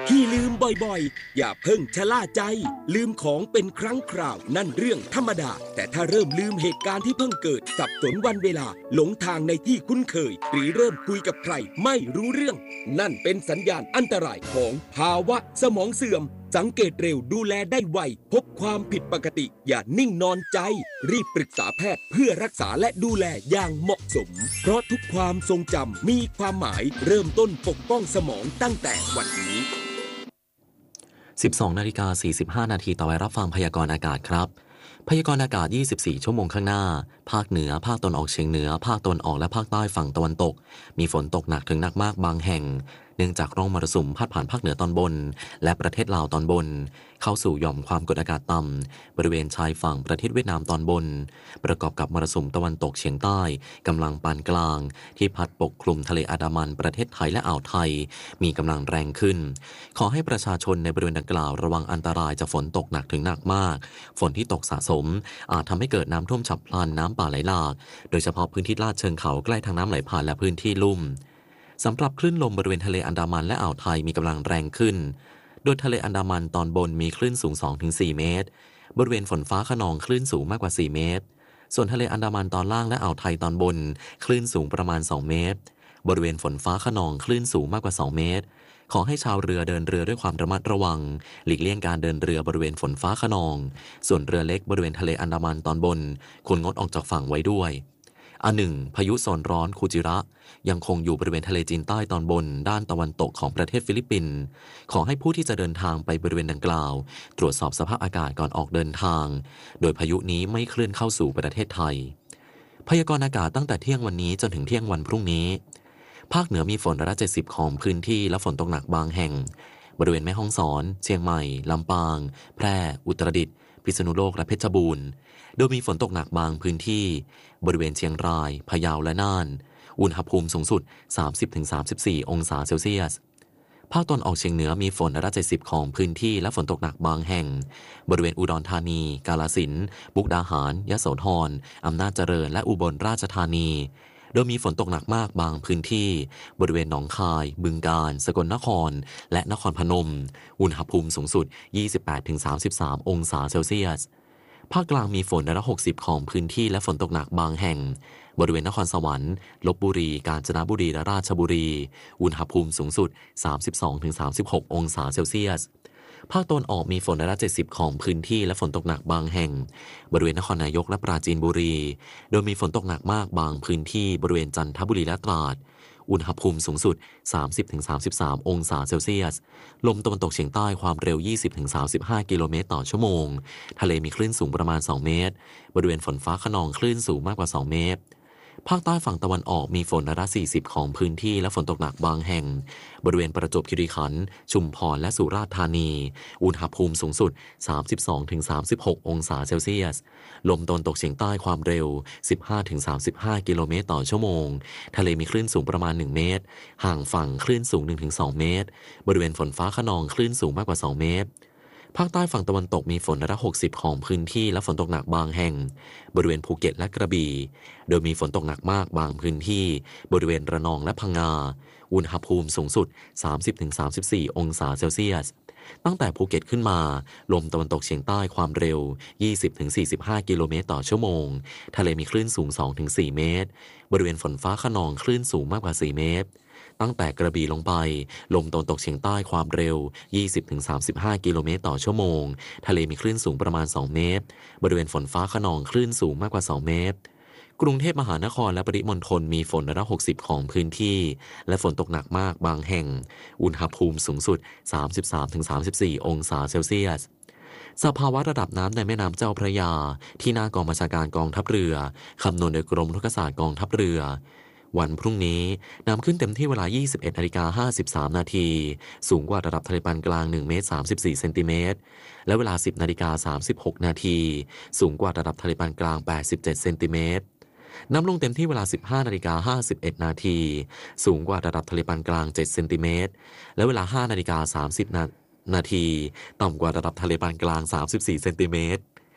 ที่ลืมบ่อยๆอย่าเพิ่งชะล่าใจลืมของเป็นครั้งคราวนั่นเรื่องธรรมดาแต่ถ้าเริ่มลืมเหตุการณ์ที่เพิ่งเกิดสับสนวันเวลาหลงทางในที่คุ้นเคยหรือเริ่มคุยกับใครไม่รู้เรื่องนั่นเป็นสัญญาณอันตรายของภาวะสมองเสื่อมสังเกตเร็วดูแลได้ไวพบความผิดปกติอย่านิ่งนอนใจรีบปรึกษาแพทย์เพื่อรักษาและดูแลอย่างเหมาะสมเพราะทุกความทรงจำมีความหมายเริ่มต้นปกป้องสมองตั้งแต่วันนี้สิบสองนาฬิกาสี่สิบห้านาทีต่อไปรับฟังพยากรณ์อากาศครับพยากรณ์อากาศยี่สิบสี่ชั่วโมงข้างหน้าภาคเหนือภาคตะวันออกเฉียงเหนือภาคตะวันออกและภาคใต้ฝั่งตะวันตกมีฝนตกหนักถึงหนักมากบางแห่งเนื่องจากร่องมรสุมพัดผ่านภาคเหนือตอนบนและประเทศลาวตอนบนเข้าสู่หย่อมความกดอากาศต่ำบริเวณชายฝั่งประเทศเวียดนามตอนบนประกอบกับมรสุมตะวันตกเฉียงใต้กำลังปานกลางที่พัดปกคลุมทะเลอันดามันประเทศไทยและอ่าวไทยมีกำลังแรงขึ้นขอให้ประชาชนในบริเวณดังกล่าวระวังอันตรายจากฝนตกหนักถึงหนักมากฝนที่ตกสะสมอาจทำให้เกิดน้ำท่วมฉับพลันน้ำป่าไหลหลากโดยเฉพาะพื้นที่ลาดเชิงเขาใกล้ทางน้ำไหลผ่านและพื้นที่ลุ่มสำหรับคลื่นลมบริเวณทะเลอันดามันและอ่าวไทยมีกำลังแรงขึ้นโดยทะเลอันดามันตอนบนมีคลื่นสูง สองถึงสี่ เมตรบริเวณฝนฟ้าคะนองคลื่นสูงมากกว่าสี่เมตรส่วนทะเลอันดามันตอนล่างและอ่าวไทยตอนบนคลื่นสูงประมาณสองเมตรบริเวณฝนฟ้าคะนองคลื่นสูงมากกว่าสองเมตรขอให้ชาวเรือเดินเรือด้วยความระมัดระวังหลีกเลี่ยงการเดินเรือบริเวณฝนฟ้าคะนองส่วนเรือเล็กบริเวณทะเลอันดามันตอนบนควรงดออกจากฝั่งไว้ด้วยอันหนึ่งพายุโซนร้อนคูจิระยังคงอยู่บริเวณทะเลจีนใต้ตอนบนด้านตะวันตกของประเทศฟิลิปปินส์ขอให้ผู้ที่จะเดินทางไปบริเวณดังกล่าวตรวจสอบสภาพอากาศก่อนออกเดินทางโดยพายุนี้ไม่เคลื่อนเข้าสู่ประเทศไทยพยากรณ์อากาศตั้งแต่เที่ยงวันนี้จนถึงเที่ยงวันพรุ่งนี้ภาคเหนือมีฝนร้อยละเจ็ดสิบของพื้นที่และฝนตกหนักบางแห่งบริเวณแม่ฮ่องสอนเชียงใหม่ลำปางแพร่อุตรดิตถ์พิษณุโลกและเพชรบูรณ์โดยมีฝนตกหนักบางพื้นที่บริเวณเชียงรายพะเยาและน่านอุณหภูมิสูงสุด สามสิบถึงสามสิบสี่ องศาเซลเซียสภาคตะวันออกเฉียงเหนือมีฝนร้อยละเจ็ดสิบของพื้นที่และฝนตกหนักบางแห่งบริเวณอุดรธานีกาฬสินธุ์มุกดาหารยโสธรอำนาจเจริญและอุบลราชธานีโดยมีฝนตกหนักมากบางพื้นที่บริเวณหนองคายบึงกาฬสกลนครและนครพนมอุณหภูมิสูงสุด ยี่สิบแปดถึงสามสิบสาม องศาเซลเซียสภาคกลางมีฝนร้อยละหกสิบของพื้นที่และฝนตกหนักบางแห่งบริเวณนครสวรรค์ลพบุรีกาญจนบุรีและราชบุรีอุณหภูมิสูงสุด สามสิบสองถึงสามสิบหก องศาเซลเซียสภาคตะวันออกมีฝนร้อยละเจ็ดสิบของพื้นที่และฝนตกหนักบางแห่งบริเวณนครนายกและปราจีนบุรีโดยมีฝนตกหนักมากบางพื้นที่บริเวณจันทบุรีและตราดอุณหภูมิสูงสุด สามสิบถึงสามสิบสาม องศาเซลเซียสลมตะวันตกเฉียงใต้ความเร็ว ยี่สิบถึงสามสิบห้า กิโลเมตรต่อชั่วโมงทะเลมีคลื่นสูงประมาณสองเมตรบริเวณฝนฟ้าคะนองคลื่นสูงมากกว่าสองเมตรภาคใต้ฝั่งตะวันออกมีฝนร้อยละสี่สิบของพื้นที่และฝนตกหนักบางแห่งบริเวณประจวบคีรีขันธ์ชุมพรและสุราษฎร์ธานีอุณหภูมิสูงสุด สามสิบสองถึงสามสิบหก องศาเซลเซียสลมตะวันตกเฉียงใต้ความเร็ว สิบห้าถึงสามสิบห้า กิโลเมตรต่อชั่วโมงทะเลมีคลื่นสูงประมาณหนึ่งเมตรห่างฝั่งคลื่นสูง หนึ่งถึงสอง เมตรบริเวณฝนฟ้าคะนองคลื่นสูงมากกว่าสองเมตรภาคใต้ฝั่งตะวันตกมีฝนร้อยละหกสิบของพื้นที่และฝนตกหนักบางแห่งบริเวณภูเก็ตและกระบี่โดยมีฝนตกหนักมากบางพื้นที่บริเวณระนองและพังงาอุณหภูมิสูงสุด สามสิบถึงสามสิบสี่ องศาเซลเซียสตั้งแต่ภูเก็ตขึ้นมาลมตะวันตกเฉียงใต้ความเร็ว ยี่สิบถึงสี่สิบห้า กิโลเมตรต่อชั่วโมงทะเลมีคลื่นสูง สองถึงสี่ เมตรบริเวณฝนฟ้าคะนองคลื่นสูงมากกว่าสี่เมตรตั้งแต่กระบี่ลงไปลมตะวันตกเฉียงใต้ความเร็ว ยี่สิบถึงสามสิบห้า กิโลเมตรต่อชั่วโมงทะเลมีคลื่นสูงประมาณสองเมตรบริเวณฝนฟ้าคะนองคลื่นสูงมากกว่าสองเมตรกรุงเทพมหานครและปริมณฑลมีฝนร้อยละหกสิบของพื้นที่และฝนตกหนักมากบางแห่งอุณหภูมิสูงสุด สามสิบสามถึงสามสิบสี่ องศาเซลเซียสสภาวะระดับน้ำในแม่น้ำเจ้าพระยาที่หน้ากองบัญชาการกองทัพเรือคำนวณโดยกรมทุกศาสตร์กองทัพเรือวันพรุ่งนี้น้ำขึ้นเต็มที่เวลา ยี่สิบเอ็ดนาฬิกาห้าสิบสาม นาทีสูงกว่าระดับทะเลปานกลางหนึ่งเมตรสามสิบสี่เซนติเมตรและเวลา สิบนาฬิกาสามสิบหก นาทีสูงกว่าระดับทะเลปานกลางแปดสิบเจ็ดเซนติเมตรน้ำลงเต็มที่เวลา สิบห้านาฬิกาห้าสิบเอ็ด นาทีสูงกว่าระดับทะเลปานกลางเจ็ดเซนติเมตรและเวลา ห้านาฬิกาสามสิบ นาทีต่ำกว่าระดับทะเลปานกลางสามสิบสี่เซนติเมตร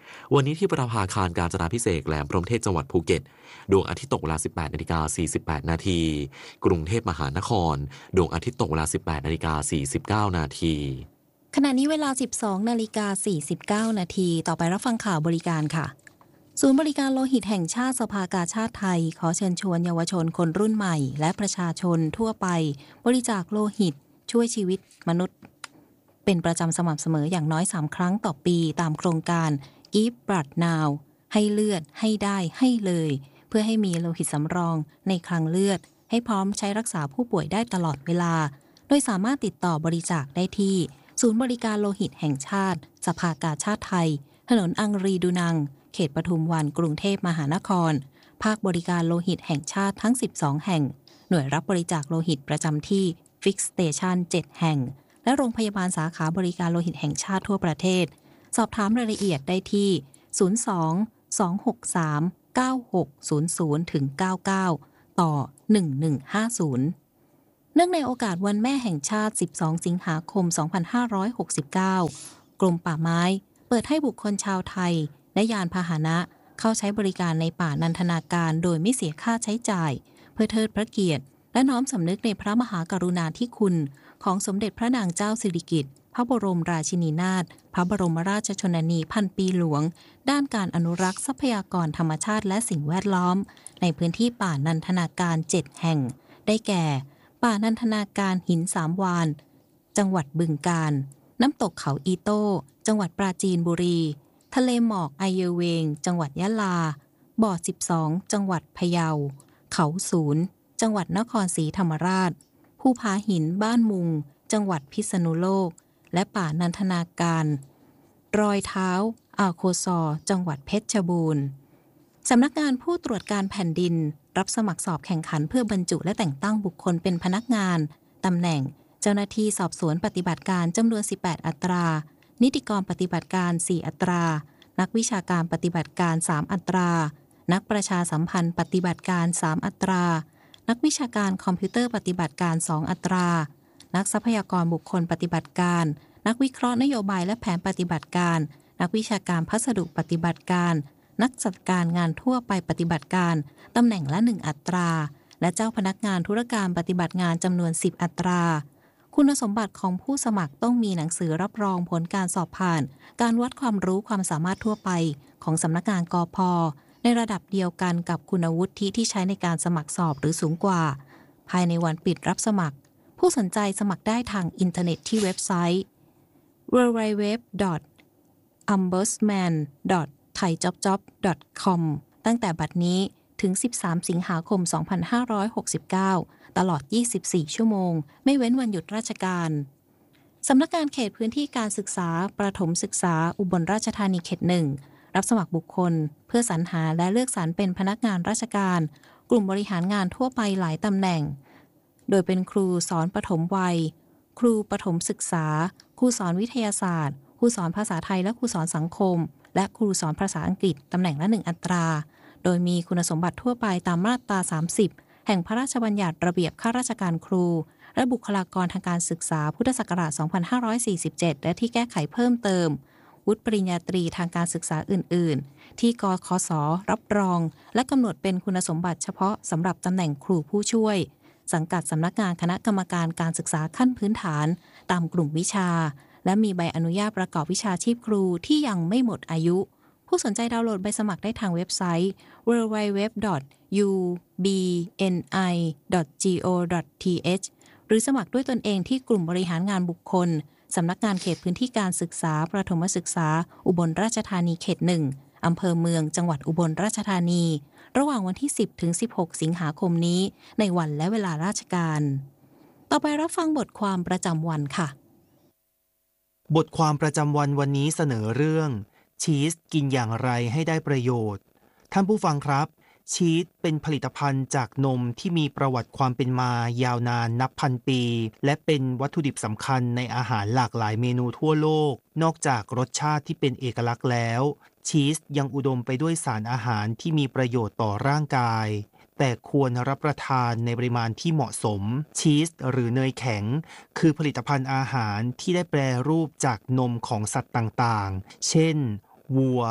วันนี้ที่ประภาคารกาญจนาภิเษกแหลมพรหมเทพจังหวัดภูเก็ตดวงอาทิตย์ตกเวลา สิบแปดนาฬิกาสี่สิบแปด นาทีกรุงเทพมหานครดวงอาทิตย์ตกเวลา สิบแปดนาฬิกาสี่สิบเก้า นาทีขณะนี้เวลา สิบสองนาฬิกาสี่สิบเก้า นาทีต่อไปรับฟังข่าวบริการค่ะศูนย์บริการโลหิตแห่งชาติสภากาชาดไทยขอเชิญชวนเยาวชนคนรุ่นใหม่และประชาชนทั่วไปบริจาคโลหิตช่วยชีวิตมนุษย์เป็นประจำสม่ำเสมออย่างน้อยสามครั้งต่อปีตามโครงการ Give Blood Now ให้เลือดให้ได้ให้เลยเพื่อให้มีโลหิตสำรองในคลังเลือดให้พร้อมใช้รักษาผู้ป่วยได้ตลอดเวลาโดยสามารถติดต่อบริจาคได้ที่ศูนย์บริการโลหิตแห่งชาติสภากาชาดไทยถนนอังรีดูนังเขตปทุมวันกรุงเทพมหานครภาคบริการโลหิตแห่งชาติทั้งสิบสองแห่งหน่วยรับบริจาคโลหิตประจำที่ Fix Station เจ็ดแห่งและโรงพยาบาลสาขาบริการโลหิตแห่งชาติทั่วประเทศสอบถามรายละเอียดได้ที่ศูนย์ สอง สอง หก สาม เก้า หก ศูนย์ ศูนย์ ถึง เก้าเก้า ต่อ หนึ่ง หนึ่ง ห้า ศูนย์เนื่องในโอกาสวันแม่แห่งชาติสิบสองสิงหาคมสองพันห้าร้อยหกสิบเก้ากรมป่าไม้เปิดให้บุคคลชาวไทยและยานพาหนะเข้าใช้บริการในป่านันทนาการโดยไม่เสียค่าใช้จ่ายเพื่อเทิดพระเกียรติและน้อมสำนึกในพระมหากรุณาธิคุณของสมเด็จพระนางเจ้าสิริกิติ์พระบรมราชินีนาถพระบรมราชชนนีพันปีหลวงด้านการอนุรักษ์ทรัพยากรธรรมชาติและสิ่งแวดล้อมในพื้นที่ป่านันทนาการเจ็ดแห่งได้แก่ป่านันทนาการหินสามวานจังหวัดบึงกาฬน้ำตกเขาอีโต้จังหวัดปราจีนบุรีทะเลหมอกไอเยเวงจังหวัดยะลาบ่อสิบสองจังหวัดพะเยาเขาศูนย์จังหวัดนครศรีธรรมราชภูผาหินบ้านมุงจังหวัดพิษณุโลกและป่านันทนาการรอยเท้าอ่าวโคซอจังหวัดเพชรบูรณ์สำนักงานผู้ตรวจการแผ่นดินรับสมัครสอบแข่งขันเพื่อบรรจุและแต่งตั้งบุคคลเป็นพนักงานตำแหน่งเจ้าหน้าที่สอบสวนปฏิบัติการจำนวนสิบแปดอัตรานิติกรปฏิบัติการสี่อัตรานักวิชาการปฏิบัติการสามอัตรานักประชาสัมพันธ์ปฏิบัติการสามอัตรานักวิชาการคอมพิวเตอร์ปฏิบัติการสองอัตรานักทรัพยากรบุคคลปฏิบัติการนักวิเคราะห์นโยบายและแผนปฏิบัติการนักวิชาการพัสดุปฏิบัติการนักจัดการงานทั่วไปปฏิบัติการตำแหน่งละหนึ่งอัตราและเจ้าพนักงานธุรการปฏิบัติงานจำนวนสิบอัตราคุณสมบัติของผู้สมัครต้องมีหนังสือรับรองผลการสอบผ่านการวัดความรู้ความสามารถทั่วไปของสำนักงานกพ.ในระดับเดียวกันกับคุณวุฒิที่ใช้ในการสมัครสอบหรือสูงกว่าภายในวันปิดรับสมัครผู้สนใจสมัครได้ทางอินเทอร์เน็ตที่เว็บไซต์ ดับเบิลยู ดับเบิลยู ดับเบิลยู ดอท อัมเบิร์สแมน ดอท ไทยจ็อบจ็อบ ดอท คอม ตั้งแต่บัดนี้ถึงสิบสามสิงหาคมสองพันห้าร้อยหกสิบเก้าตลอดยี่สิบสี่ชั่วโมงไม่เว้นวันหยุดราชการสำนักงานเขตพื้นที่การศึกษาประถมศึกษาอุบลราชธานีเขตหนึ่งรับสมัครบุคคลเพื่อสรรหาและเลือกสรรเป็นพนักงานราชการกลุ่มบริหารงานทั่วไปหลายตำแหน่งโดยเป็นครูสอนประถมวัยครูประถมศึกษาครูสอนวิทยาศาสตร์ครูสอนภาษาไทยและครูสอนสังคมและครูสอนภาษาอังกฤษตำแหน่งละหนึ่งอัตราโดยมีคุณสมบัติทั่วไปตามมาตราสามสิบแห่งพระราชบัญญัติระเบียบข้าราชการครูและบุคลากรทางการศึกษาพุทธศักราชสองพันห้าร้อยสี่สิบเจ็ดและที่แก้ไขเพิ่มเติมวุฒิปริญญาตรีทางการศึกษาอื่นๆที่กคส.รับรองและกำหนดเป็นคุณสมบัติเฉพาะสำหรับตำแหน่งครูผู้ช่วยสังกัดสำนักงานคณะกรรมการการศึกษาขั้นพื้นฐานตามกลุ่มวิชาและมีใบอนุญาตประกอบวิชาชีพครูที่ยังไม่หมดอายุผู้สนใจดาวน์โหลดใบสมัครได้ทางเว็บไซต์ ดับเบิลยู ดับเบิลยู ดับเบิลยู ดอท ยู บี เอ็น ไอ ดอท จี โอ ดอท ที เอช หรือสมัครด้วยตนเองที่กลุ่มบริหารงานบุคคลสำนักงานเขตพื้นที่การศึกษาประถมศึกษาอุบลราชธานีเขตหนึ่งอำเภอเมืองจังหวัดอุบลราชธานีระหว่างวันที่สิบถึงสิบหกสิงหาคมนี้ในวันและเวลาราชการต่อไปรับฟังบทความประจำวันค่ะบทความประจำวันวันนี้เสนอเรื่องชีสกินอย่างไรให้ได้ประโยชน์ท่านผู้ฟังครับชีสเป็นผลิตภัณฑ์จากนมที่มีประวัติความเป็นมายาวนานนับพันปีและเป็นวัตถุดิบสำคัญในอาหารหลากหลายเมนูทั่วโลกนอกจากรสชาติที่เป็นเอกลักษณ์แล้วชีสยังอุดมไปด้วยสารอาหารที่มีประโยชน์ต่อร่างกายแต่ควรรับประทานในปริมาณที่เหมาะสมชีสหรือเนยแข็งคือผลิตภัณฑ์อาหารที่ได้แปรรูปจากนมของสัตว์ต่างๆเช่นวัว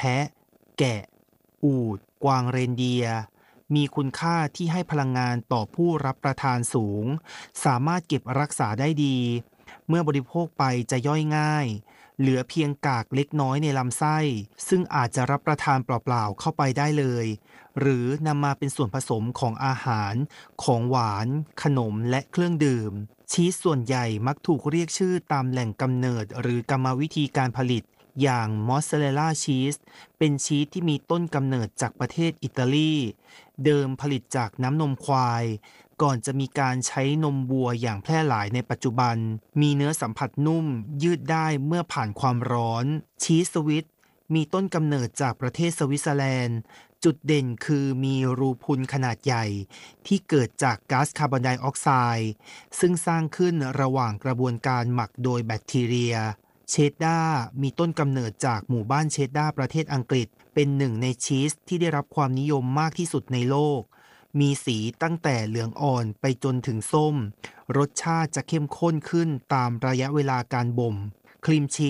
พะ แกะ อูฐ กวางเรนเดียร์มีคุณค่าที่ให้พลังงานต่อผู้รับประทานสูงสามารถเก็บรักษาได้ดีเมื่อบริโภคไปจะย่อยง่ายเหลือเพียงกากเล็กน้อยในลำไส้ซึ่งอาจจะรับประทานเปล่าๆเข้าไปได้เลยหรือนำมาเป็นส่วนผสมของอาหารของหวานขนมและเครื่องดื่มชีสส่วนใหญ่มักถูกเรียกชื่อตามแหล่งกำเนิดหรือกรรมวิธีการผลิตอย่างมอสซาเรลล่าชีสเป็นชีสที่มีต้นกำเนิดจากประเทศอิตาลีเดิมผลิตจากน้ำนมควายก่อนจะมีการใช้นมวัวอย่างแพร่หลายในปัจจุบันมีเนื้อสัมผัสนุ่มยืดได้เมื่อผ่านความร้อนชีสสวิตมีต้นกำเนิดจากประเทศสวิตเซอร์แลนด์จุดเด่นคือมีรูพุนขนาดใหญ่ที่เกิดจากก๊าซคาร์บอนไดออกไซด์ซึ่งสร้างขึ้นระหว่างกระบวนการหมักโดยแบคทีเรียเชดดาร์มีต้นกำเนิดจากหมู่บ้านเชดดาร์ประเทศอังกฤษเป็นหนึ่งในชีสที่ได้รับความนิยมมากที่สุดในโลกมีสีตั้งแต่เหลืองอ่อนไปจนถึงส้มรสชาติจะเข้มข้นขึ้นตามระยะเวลาการบ่มครีมชี